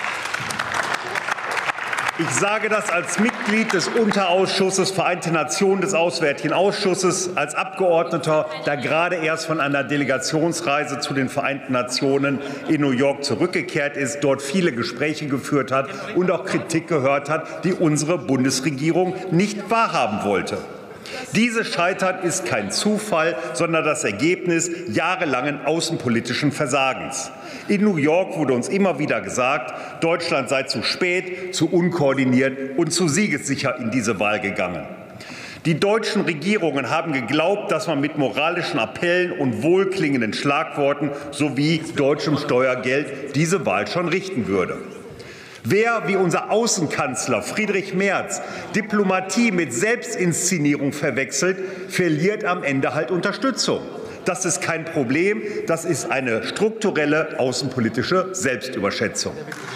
Ich sage das als Mitglied des Unterausschusses Vereinte Nationen des Auswärtigen Ausschusses, als Abgeordneter, der gerade erst von einer Delegationsreise zu den Vereinten Nationen in New York zurückgekehrt ist, dort viele Gespräche geführt hat und auch Kritik gehört hat, die unsere Bundesregierung nicht wahrhaben wollte. Dieses Scheitern ist kein Zufall, sondern das Ergebnis jahrelangen außenpolitischen Versagens. In New York wurde uns immer wieder gesagt, Deutschland sei zu spät, zu unkoordiniert und zu siegessicher in diese Wahl gegangen. Die deutschen Regierungen haben geglaubt, dass man mit moralischen Appellen und wohlklingenden Schlagworten sowie deutschem Steuergeld diese Wahl schon richten würde. Wer wie unser Außenkanzler Friedrich Merz Diplomatie mit Selbstinszenierung verwechselt, verliert am Ende halt Unterstützung. Das ist kein Problem, das ist eine strukturelle außenpolitische Selbstüberschätzung.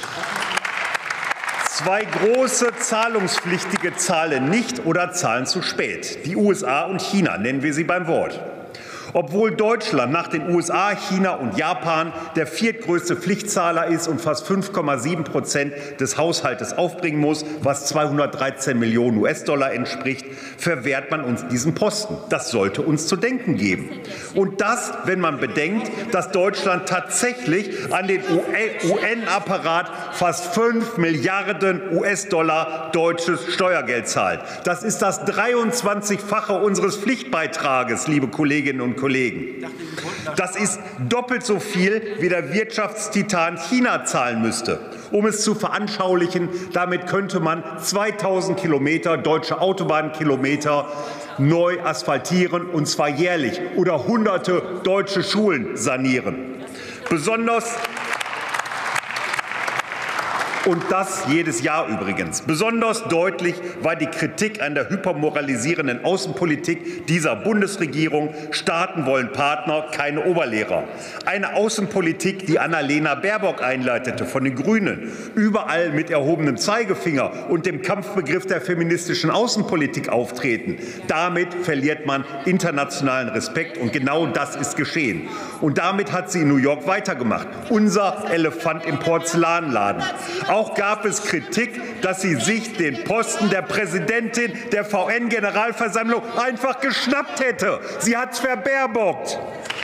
Zwei große Zahlungspflichtige zahlen nicht oder zahlen zu spät. Die USA und China, nennen wir sie beim Wort. Obwohl Deutschland nach den USA, China und Japan der viertgrößte Pflichtzahler ist und fast 5,7% des Haushaltes aufbringen muss, was 213 Millionen US-Dollar entspricht, verwehrt man uns diesen Posten. Das sollte uns zu denken geben. Und das, wenn man bedenkt, dass Deutschland tatsächlich an den UN-Apparat fast 5 Milliarden US-Dollar deutsches Steuergeld zahlt. Das ist das 23-fache unseres Pflichtbeitrages, liebe Kolleginnen und Kollegen. Das ist doppelt so viel, wie der Wirtschaftstitan China zahlen müsste. Um es zu veranschaulichen, damit könnte man 2000 Kilometer deutsche Autobahnkilometer neu asphaltieren, und zwar jährlich, oder hunderte deutsche Schulen sanieren. Und das jedes Jahr übrigens. Besonders deutlich war die Kritik an der hypermoralisierenden Außenpolitik dieser Bundesregierung. Staaten wollen Partner, keine Oberlehrer. Eine Außenpolitik, die Annalena Baerbock einleitete von den Grünen, überall mit erhobenem Zeigefinger und dem Kampfbegriff der feministischen Außenpolitik auftreten. Damit verliert man internationalen Respekt, und genau das ist geschehen. Und damit hat sie in New York weitergemacht. Unser Elefant im Porzellanladen. Auch gab es Kritik, dass sie sich den Posten der Präsidentin der VN-Generalversammlung einfach geschnappt hätte. Sie hat es verbaerbockt.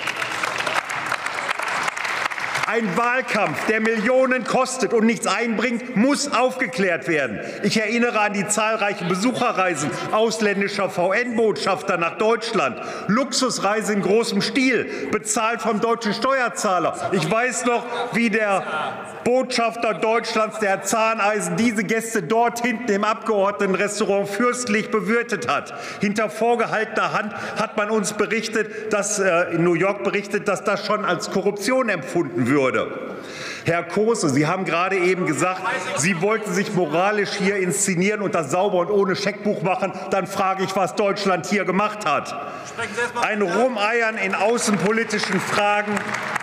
Ein Wahlkampf, der Millionen kostet und nichts einbringt, muss aufgeklärt werden. Ich erinnere an die zahlreichen Besucherreisen ausländischer VN-Botschafter nach Deutschland. Luxusreise in großem Stil, bezahlt vom deutschen Steuerzahler. Ich weiß noch, wie der Botschafter Deutschlands, der Herr Zahneisen, diese Gäste dort hinten im Abgeordnetenrestaurant fürstlich bewirtet hat. Hinter vorgehaltener Hand hat man uns berichtet, dass in New York berichtet, dass das schon als Korruption empfunden würde. Herr Kose, Sie haben gerade eben gesagt, Sie wollten sich moralisch hier inszenieren und das sauber und ohne Scheckbuch machen. Dann frage ich, was Deutschland hier gemacht hat. Ein Rumeiern in außenpolitischen Fragen.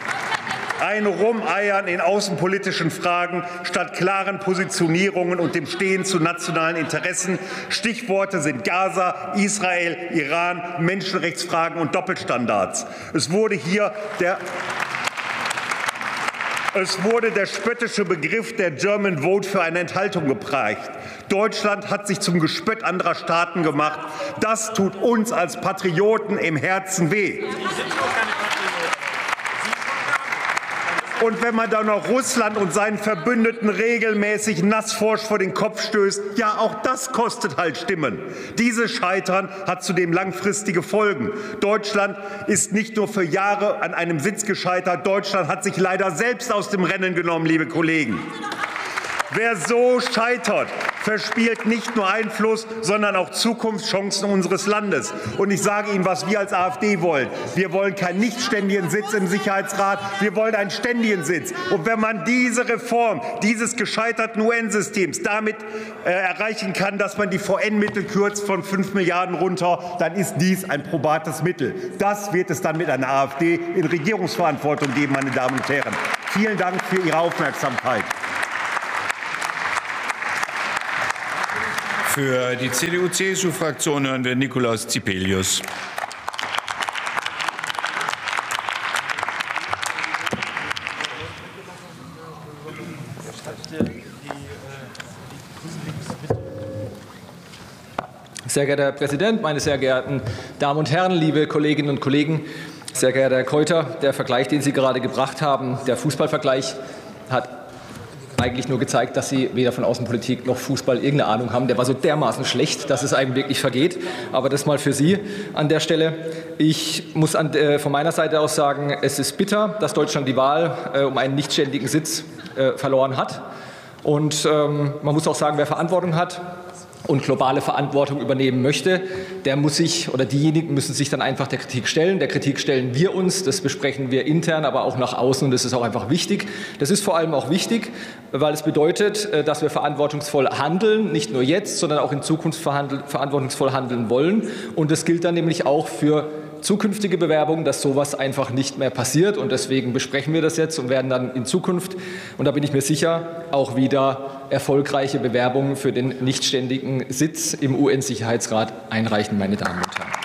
Statt klaren Positionierungen und dem Stehen zu nationalen Interessen. Stichworte sind Gaza, Israel, Iran, Menschenrechtsfragen und Doppelstandards. Es wurde der spöttische Begriff der German Vote für eine Enthaltung geprägt. Deutschland hat sich zum Gespött anderer Staaten gemacht. Das tut uns als Patrioten im Herzen weh. Und wenn man dann noch Russland und seinen Verbündeten regelmäßig nassforsch vor den Kopf stößt, ja, auch das kostet halt Stimmen. Dieses Scheitern hat zudem langfristige Folgen. Deutschland ist nicht nur für Jahre an einem Sitz gescheitert, Deutschland hat sich leider selbst aus dem Rennen genommen, liebe Kollegen. Wer so scheitert, verspielt nicht nur Einfluss, sondern auch Zukunftschancen unseres Landes. Und ich sage Ihnen, was wir als AfD wollen. Wir wollen keinen nicht ständigen Sitz im Sicherheitsrat, wir wollen einen ständigen Sitz. Und wenn man diese Reform dieses gescheiterten UN-Systems damit erreichen kann, dass man die VN-Mittel kürzt von 5 Milliarden runter, dann ist dies ein probates Mittel. Das wird es dann mit einer AfD in Regierungsverantwortung geben, meine Damen und Herren. Vielen Dank für Ihre Aufmerksamkeit. Für die CDU-CSU-Fraktion hören wir Nikolaus Zipelius. Sehr geehrter Herr Präsident, meine sehr geehrten Damen und Herren, liebe Kolleginnen und Kollegen, sehr geehrter Herr Keuter, der Vergleich, den Sie gerade gebracht haben, der Fußballvergleich, hat eigentlich nur gezeigt, dass Sie weder von Außenpolitik noch Fußball irgendeine Ahnung haben. Der war so dermaßen schlecht, dass es einem wirklich vergeht. Aber das mal für Sie an der Stelle. Ich muss von meiner Seite aus sagen, es ist bitter, dass Deutschland die Wahl um einen nichtständigen Sitz verloren hat. Und man muss auch sagen, wer Verantwortung hat, und globale Verantwortung übernehmen möchte, der muss sich oder diejenigen müssen sich dann einfach der Kritik stellen. Der Kritik stellen wir uns, das besprechen wir intern, aber auch nach außen und das ist auch einfach wichtig. Das ist vor allem auch wichtig, weil es bedeutet, dass wir verantwortungsvoll handeln, nicht nur jetzt, sondern auch in Zukunft verantwortungsvoll handeln wollen. Und das gilt dann nämlich auch für zukünftige Bewerbungen, dass sowas einfach nicht mehr passiert. Und deswegen besprechen wir das jetzt und werden dann in Zukunft, und da bin ich mir sicher, auch wieder erfolgreiche Bewerbungen für den nichtständigen Sitz im UN-Sicherheitsrat einreichen, meine Damen und Herren.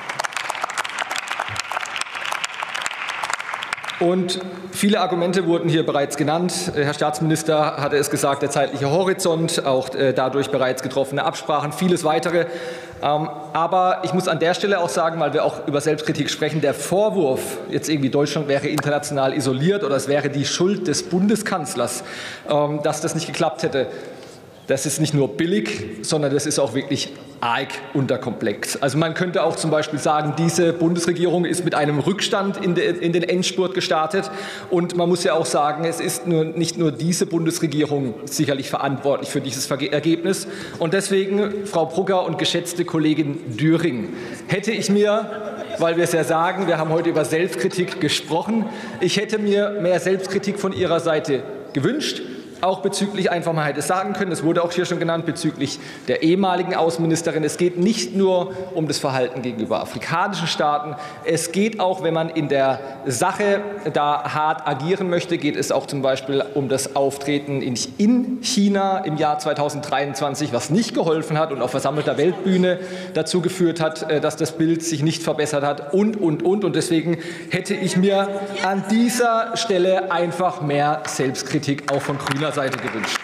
Und viele Argumente wurden hier bereits genannt. Herr Staatsminister hatte es gesagt, der zeitliche Horizont, auch dadurch bereits getroffene Absprachen, vieles weitere. Aber ich muss an der Stelle auch sagen, weil wir auch über Selbstkritik sprechen, der Vorwurf, jetzt irgendwie Deutschland wäre international isoliert oder es wäre die Schuld des Bundeskanzlers, dass das nicht geklappt hätte, das ist nicht nur billig, sondern das ist auch wirklich arg unterkomplex. Also man könnte auch zum Beispiel sagen, diese Bundesregierung ist mit einem Rückstand in den Endspurt gestartet. Und man muss ja auch sagen, es ist nicht nur diese Bundesregierung sicherlich verantwortlich für dieses Ergebnis. Und deswegen, Frau Brugger und geschätzte Kollegin Düring, hätte ich mir, weil wir es ja sagen, wir haben heute über Selbstkritik gesprochen, ich hätte mir mehr Selbstkritik von Ihrer Seite gewünscht. Auch bezüglich, einfach mal hätte es sagen können, es wurde auch hier schon genannt, bezüglich der ehemaligen Außenministerin. Es geht nicht nur um das Verhalten gegenüber afrikanischen Staaten. Es geht auch, wenn man in der Sache da hart agieren möchte, geht es auch zum Beispiel um das Auftreten in China im Jahr 2023, was nicht geholfen hat und auf versammelter Weltbühne dazu geführt hat, dass das Bild sich nicht verbessert hat und. Und deswegen hätte ich mir an dieser Stelle einfach mehr Selbstkritik auch von grüner Seite gewünscht.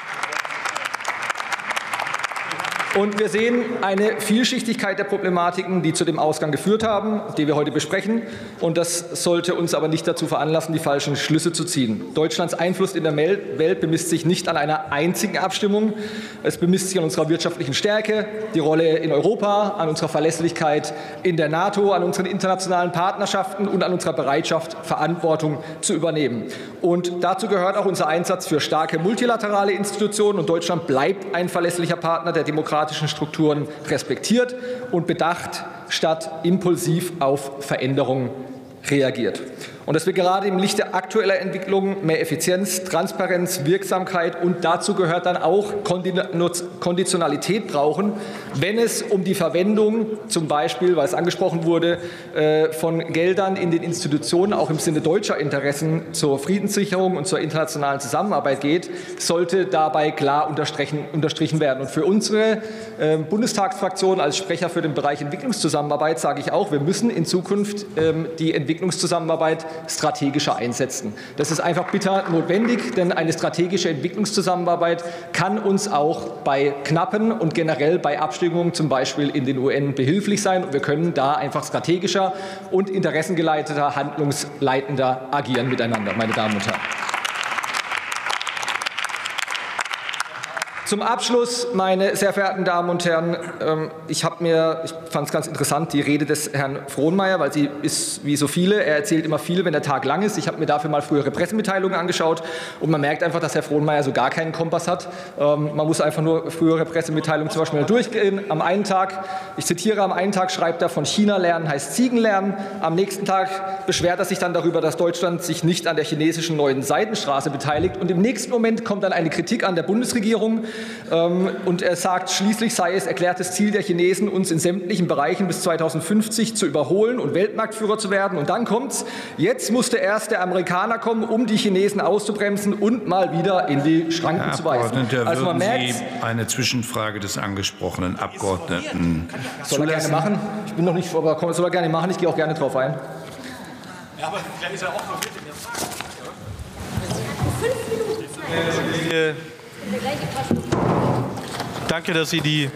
Und wir sehen eine Vielschichtigkeit der Problematiken, die zu dem Ausgang geführt haben, die wir heute besprechen. Und das sollte uns aber nicht dazu veranlassen, die falschen Schlüsse zu ziehen. Deutschlands Einfluss in der Welt bemisst sich nicht an einer einzigen Abstimmung. Es bemisst sich an unserer wirtschaftlichen Stärke, die Rolle in Europa, an unserer Verlässlichkeit in der NATO, an unseren internationalen Partnerschaften und an unserer Bereitschaft, Verantwortung zu übernehmen. Und dazu gehört auch unser Einsatz für starke multilaterale Institutionen. Und Deutschland bleibt ein verlässlicher Partner, der demokratischen Strukturen respektiert und bedacht statt impulsiv auf Veränderungen reagiert. Und dass wir gerade im Lichte aktueller Entwicklungen mehr Effizienz, Transparenz, Wirksamkeit und dazu gehört dann auch Konditionalität brauchen, wenn es um die Verwendung zum Beispiel, weil es angesprochen wurde, von Geldern in den Institutionen auch im Sinne deutscher Interessen zur Friedenssicherung und zur internationalen Zusammenarbeit geht, sollte dabei klar unterstrichen werden. Und für unsere Bundestagsfraktion als Sprecher für den Bereich Entwicklungszusammenarbeit sage ich auch, wir müssen in Zukunft die Entwicklungszusammenarbeit strategischer einsetzen. Das ist einfach bitter notwendig, denn eine strategische Entwicklungszusammenarbeit kann uns auch bei knappen und generell bei Abstimmungen zum Beispiel in den UN behilflich sein. Und wir können da einfach strategischer und interessengeleiteter, handlungsleitender agieren miteinander, meine Damen und Herren. Zum Abschluss, meine sehr verehrten Damen und Herren, ich fand es ganz interessant, die Rede des Herrn Frohnmaier, weil sie ist wie so viele, er erzählt immer viel, wenn der Tag lang ist. Ich habe mir dafür mal frühere Pressemitteilungen angeschaut und man merkt einfach, dass Herr Frohnmaier so gar keinen Kompass hat. Man muss einfach nur frühere Pressemitteilungen zum Beispiel durchgehen. Am einen Tag, ich zitiere, am einen Tag schreibt er, von China lernen heißt Ziegen lernen. Am nächsten Tag beschwert er sich dann darüber, dass Deutschland sich nicht an der chinesischen neuen Seidenstraße beteiligt. Und im nächsten Moment kommt dann eine Kritik an der Bundesregierung. Und er sagt, schließlich sei es erklärtes Ziel der Chinesen, uns in sämtlichen Bereichen bis 2050 zu überholen und Weltmarktführer zu werden. Und dann kommt's, jetzt musste erst der Amerikaner kommen, um die Chinesen auszubremsen und mal wieder in die Schranken zu weisen. Also man merkt, Sie eine Zwischenfrage des angesprochenen Abgeordneten soll er gerne machen. Ich bin noch nicht, aber soll er gerne machen. Ich gehe auch gerne drauf ein. Ja, aber vielleicht ist er auch noch mit in der Frage. Danke, dass Sie die.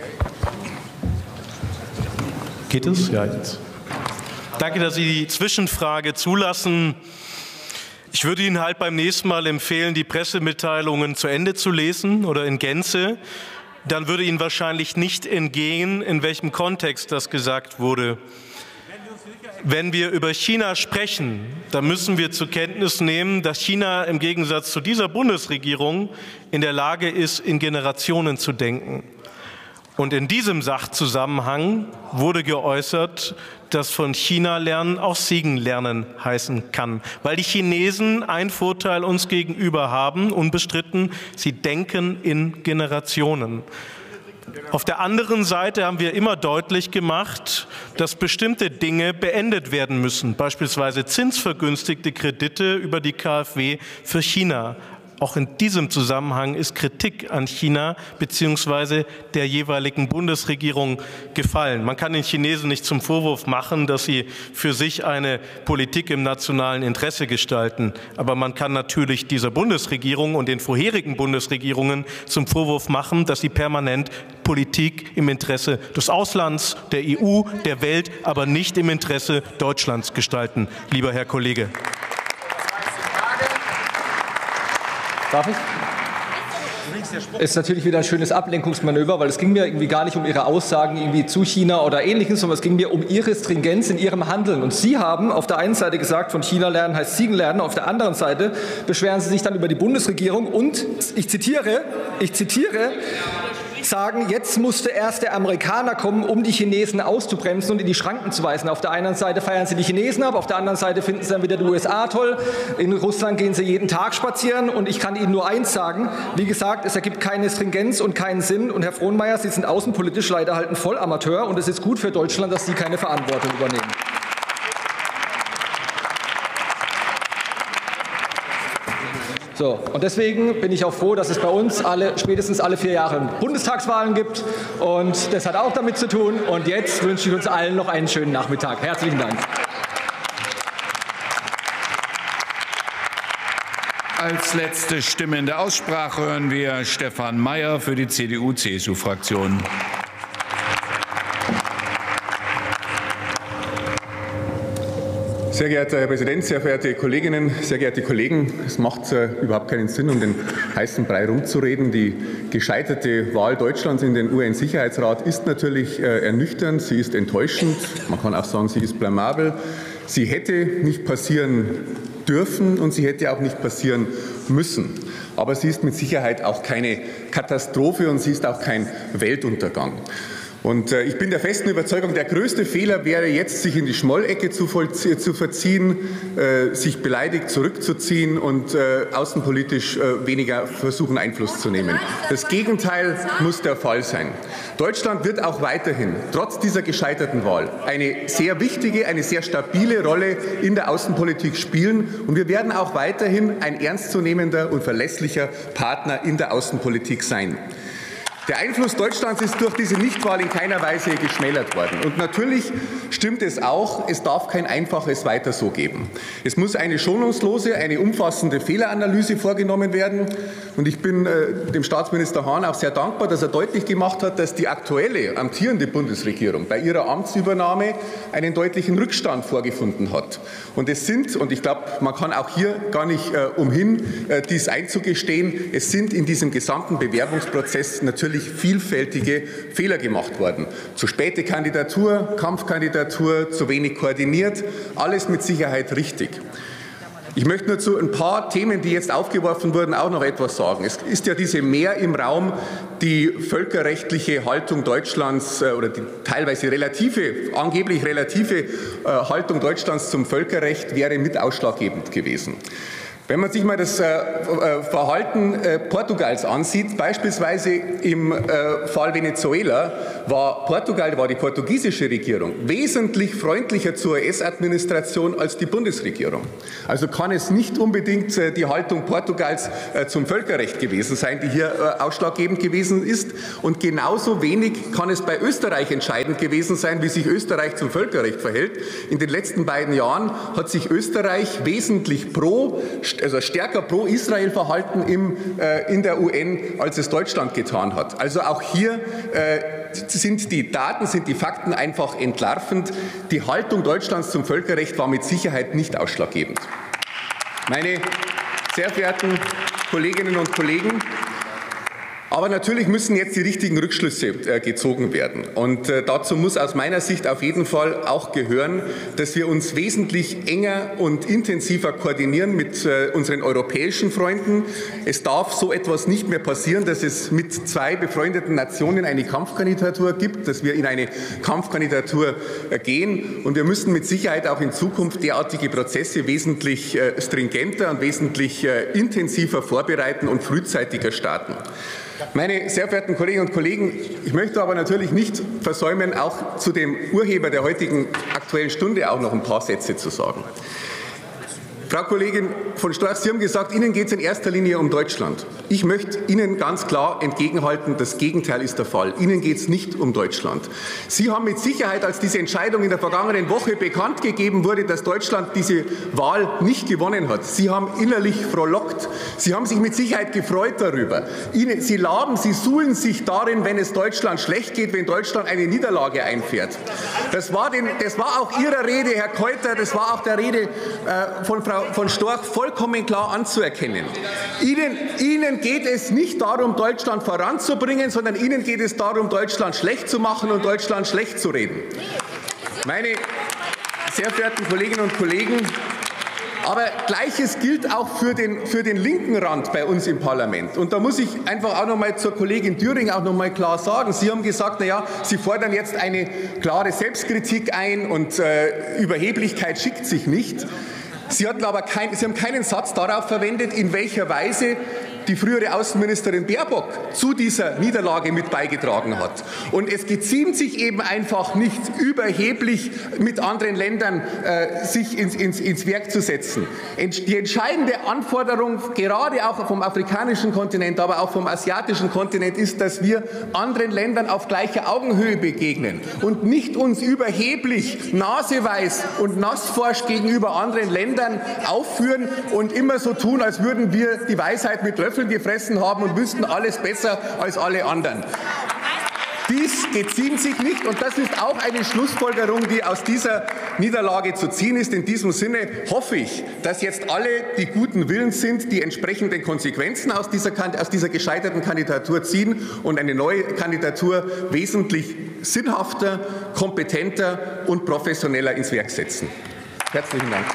Geht es? Ja, jetzt. Danke, dass Sie die Zwischenfrage zulassen. Ich würde Ihnen halt beim nächsten Mal empfehlen, die Pressemitteilungen zu Ende zu lesen oder in Gänze. Dann würde Ihnen wahrscheinlich nicht entgehen, in welchem Kontext das gesagt wurde. Wenn wir über China sprechen, dann müssen wir zur Kenntnis nehmen, dass China im Gegensatz zu dieser Bundesregierung in der Lage ist, in Generationen zu denken. Und in diesem Sachzusammenhang wurde geäußert, dass von China lernen auch Siegen lernen heißen kann. Weil die Chinesen einen Vorteil uns gegenüber haben, unbestritten, sie denken in Generationen. Auf der anderen Seite haben wir immer deutlich gemacht, dass bestimmte Dinge beendet werden müssen, beispielsweise zinsvergünstigte Kredite über die KfW für China. Auch in diesem Zusammenhang ist Kritik an China bzw. der jeweiligen Bundesregierung gefallen. Man kann den Chinesen nicht zum Vorwurf machen, dass sie für sich eine Politik im nationalen Interesse gestalten. Aber man kann natürlich dieser Bundesregierung und den vorherigen Bundesregierungen zum Vorwurf machen, dass sie permanent Politik im Interesse des Auslands, der EU, der Welt, aber nicht im Interesse Deutschlands gestalten, lieber Herr Kollege. Darf ich? Ist natürlich wieder ein schönes Ablenkungsmanöver, weil es ging mir irgendwie gar nicht um Ihre Aussagen irgendwie zu China oder Ähnliches, sondern es ging mir um Ihre Stringenz in Ihrem Handeln. Und Sie haben auf der einen Seite gesagt, von China lernen heißt Siegen lernen, auf der anderen Seite beschweren Sie sich dann über die Bundesregierung und, ich zitiere, sagen, jetzt musste erst der Amerikaner kommen, um die Chinesen auszubremsen und in die Schranken zu weisen. Auf der einen Seite feiern sie die Chinesen ab, auf der anderen Seite finden sie dann wieder die USA toll. In Russland gehen sie jeden Tag spazieren und ich kann Ihnen nur eins sagen, wie gesagt, es ergibt keine Stringenz und keinen Sinn und Herr Frohnmayer, Sie sind außenpolitisch leider halt ein Vollamateur und es ist gut für Deutschland, dass Sie keine Verantwortung übernehmen. So, und deswegen bin ich auch froh, dass es bei uns spätestens alle 4 Jahre Bundestagswahlen gibt. Und das hat auch damit zu tun. Und jetzt wünsche ich uns allen noch einen schönen Nachmittag. Herzlichen Dank. Als letzte Stimme in der Aussprache hören wir Stefan Mayer für die CDU-CSU-Fraktion. Sehr geehrter Herr Präsident, sehr verehrte Kolleginnen, sehr geehrte Kollegen! Es macht überhaupt keinen Sinn, um den heißen Brei rumzureden. Die gescheiterte Wahl Deutschlands in den UN-Sicherheitsrat ist natürlich ernüchternd, sie ist enttäuschend, man kann auch sagen, sie ist blamabel. Sie hätte nicht passieren dürfen und sie hätte auch nicht passieren müssen. Aber sie ist mit Sicherheit auch keine Katastrophe und sie ist auch kein Weltuntergang. Und ich bin der festen Überzeugung, der größte Fehler wäre jetzt, sich in die Schmollecke zu verziehen, sich beleidigt zurückzuziehen und außenpolitisch weniger versuchen, Einfluss zu nehmen. Das Gegenteil muss der Fall sein. Deutschland wird auch weiterhin, trotz dieser gescheiterten Wahl, eine sehr wichtige, eine sehr stabile Rolle in der Außenpolitik spielen. Und wir werden auch weiterhin ein ernstzunehmender und verlässlicher Partner in der Außenpolitik sein. Der Einfluss Deutschlands ist durch diese Nichtwahl in keiner Weise geschmälert worden. Und natürlich stimmt es auch, es darf kein einfaches Weiter so geben. Es muss eine schonungslose, eine umfassende Fehleranalyse vorgenommen werden. Und ich bin dem Staatsminister Hahn auch sehr dankbar, dass er deutlich gemacht hat, dass die aktuelle, amtierende Bundesregierung bei ihrer Amtsübernahme einen deutlichen Rückstand vorgefunden hat. Und es sind, und ich glaube, man kann auch hier gar nicht umhin, dies einzugestehen, es sind in diesem gesamten Bewerbungsprozess natürlich vielfältige Fehler gemacht worden. Zu späte Kandidatur, Kampfkandidatur, zu wenig koordiniert, alles mit Sicherheit richtig. Ich möchte nur zu ein paar Themen, die jetzt aufgeworfen wurden, auch noch etwas sagen. Es ist ja diese mehr im Raum, die völkerrechtliche Haltung Deutschlands oder die teilweise angeblich relative Haltung Deutschlands zum Völkerrecht wäre mit ausschlaggebend gewesen. Wenn man sich mal das Verhalten Portugals ansieht, beispielsweise im Fall Venezuela, war die portugiesische Regierung wesentlich freundlicher zur US-Administration als die Bundesregierung. Also kann es nicht unbedingt die Haltung Portugals zum Völkerrecht gewesen sein, die hier ausschlaggebend gewesen ist. Und genauso wenig kann es bei Österreich entscheidend gewesen sein, wie sich Österreich zum Völkerrecht verhält. In den letzten beiden Jahren hat sich Österreich wesentlich stärker pro Israel verhalten in der UN, als es Deutschland getan hat. Also auch hier sind die Daten, sind die Fakten einfach entlarvend. Die Haltung Deutschlands zum Völkerrecht war mit Sicherheit nicht ausschlaggebend. Meine sehr verehrten Kolleginnen und Kollegen, Aber natürlich müssen jetzt die richtigen Rückschlüsse gezogen werden. Und dazu muss aus meiner Sicht auf jeden Fall auch gehören, dass wir uns wesentlich enger und intensiver koordinieren mit unseren europäischen Freunden. Es darf so etwas nicht mehr passieren, dass es mit zwei befreundeten Nationen eine Kampfkandidatur gibt, dass wir in eine Kampfkandidatur gehen. Und wir müssen mit Sicherheit auch in Zukunft derartige Prozesse wesentlich stringenter und wesentlich intensiver vorbereiten und frühzeitiger starten. Meine sehr verehrten Kolleginnen und Kollegen, ich möchte aber natürlich nicht versäumen, auch zu dem Urheber der heutigen Aktuellen Stunde auch noch ein paar Sätze zu sagen. Frau Kollegin von Storch, Sie haben gesagt, Ihnen geht es in erster Linie um Deutschland. Ich möchte Ihnen ganz klar entgegenhalten, das Gegenteil ist der Fall. Ihnen geht es nicht um Deutschland. Sie haben mit Sicherheit, als diese Entscheidung in der vergangenen Woche bekannt gegeben wurde, dass Deutschland diese Wahl nicht gewonnen hat, Sie haben innerlich frohlockt. Sie haben sich mit Sicherheit gefreut darüber. Sie suhlen sich darin, wenn es Deutschland schlecht geht, wenn Deutschland eine Niederlage einfährt. Das war auch Ihrer Rede, Herr Keuter, das war auch der Rede von Frau von Storch vollkommen klar anzuerkennen. Ihnen geht es nicht darum, Deutschland voranzubringen, sondern Ihnen geht es darum, Deutschland schlecht zu machen und Deutschland schlecht zu reden. Meine sehr verehrten Kolleginnen und Kollegen, aber Gleiches gilt auch für den linken Rand bei uns im Parlament. Und da muss ich einfach auch noch mal zur Kollegin Düring auch noch mal klar sagen. Sie haben gesagt, naja, Sie fordern jetzt eine klare Selbstkritik ein und Überheblichkeit schickt sich nicht. Sie haben keinen Satz darauf verwendet, in welcher Weise die frühere Außenministerin Baerbock zu dieser Niederlage mit beigetragen hat. Und es geziemt sich eben einfach nicht, überheblich mit anderen Ländern sich ins Werk zu setzen. Die entscheidende Anforderung, gerade auch vom afrikanischen Kontinent, aber auch vom asiatischen Kontinent, ist, dass wir anderen Ländern auf gleicher Augenhöhe begegnen und nicht uns überheblich, naseweiß und nassforsch gegenüber anderen Ländern aufführen und immer so tun, als würden wir die Weisheit mit Löffeln gefressen haben und wüssten alles besser als alle anderen. Dies geziemt sich nicht, und das ist auch eine Schlussfolgerung, die aus dieser Niederlage zu ziehen ist. In diesem Sinne hoffe ich, dass jetzt alle, die guten Willens sind, die entsprechenden Konsequenzen aus dieser gescheiterten Kandidatur ziehen und eine neue Kandidatur wesentlich sinnhafter, kompetenter und professioneller ins Werk setzen. Herzlichen Dank.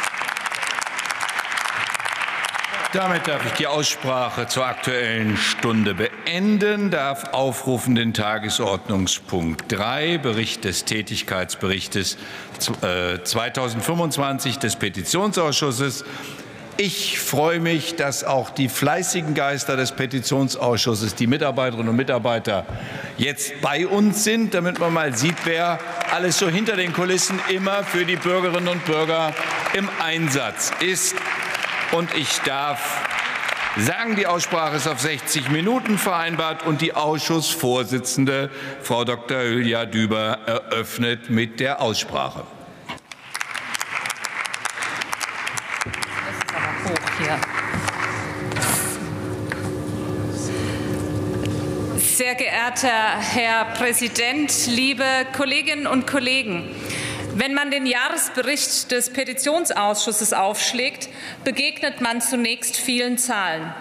Damit darf ich die Aussprache zur Aktuellen Stunde beenden, darf aufrufen den Tagesordnungspunkt 3, Bericht des Tätigkeitsberichtes 2025 des Petitionsausschusses. Ich freue mich, dass auch die fleißigen Geister des Petitionsausschusses, die Mitarbeiterinnen und Mitarbeiter, jetzt bei uns sind, damit man mal sieht, wer alles so hinter den Kulissen immer für die Bürgerinnen und Bürger im Einsatz ist. Und ich darf sagen, die Aussprache ist auf 60 Minuten vereinbart und die Ausschussvorsitzende, Frau Dr. Hülya Düber, eröffnet mit der Aussprache. Sehr geehrter Herr Präsident, liebe Kolleginnen und Kollegen! Wenn man den Jahresbericht des Petitionsausschusses aufschlägt, begegnet man zunächst vielen Zahlen.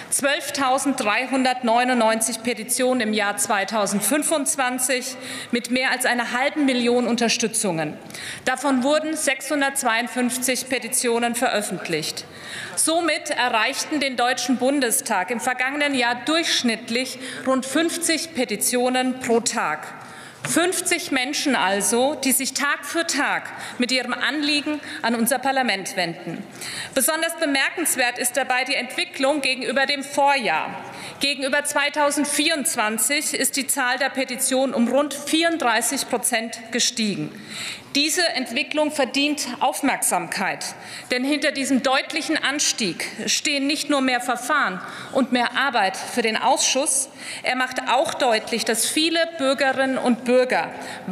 12.399 Petitionen im Jahr 2025 mit mehr als 500.000 Unterstützungen. Davon wurden 652 Petitionen veröffentlicht. Somit erreichten den Deutschen Bundestag im vergangenen Jahr durchschnittlich rund 50 Petitionen pro Tag. 50 Menschen also, die sich Tag für Tag mit ihrem Anliegen an unser Parlament wenden. Besonders bemerkenswert ist dabei die Entwicklung gegenüber dem Vorjahr. Gegenüber 2024 ist die Zahl der Petitionen um rund 34% gestiegen. Diese Entwicklung verdient Aufmerksamkeit, denn hinter diesem deutlichen Anstieg stehen nicht nur mehr Verfahren und mehr Arbeit für den Ausschuss, er macht auch deutlich, dass viele Bürgerinnen und Bürger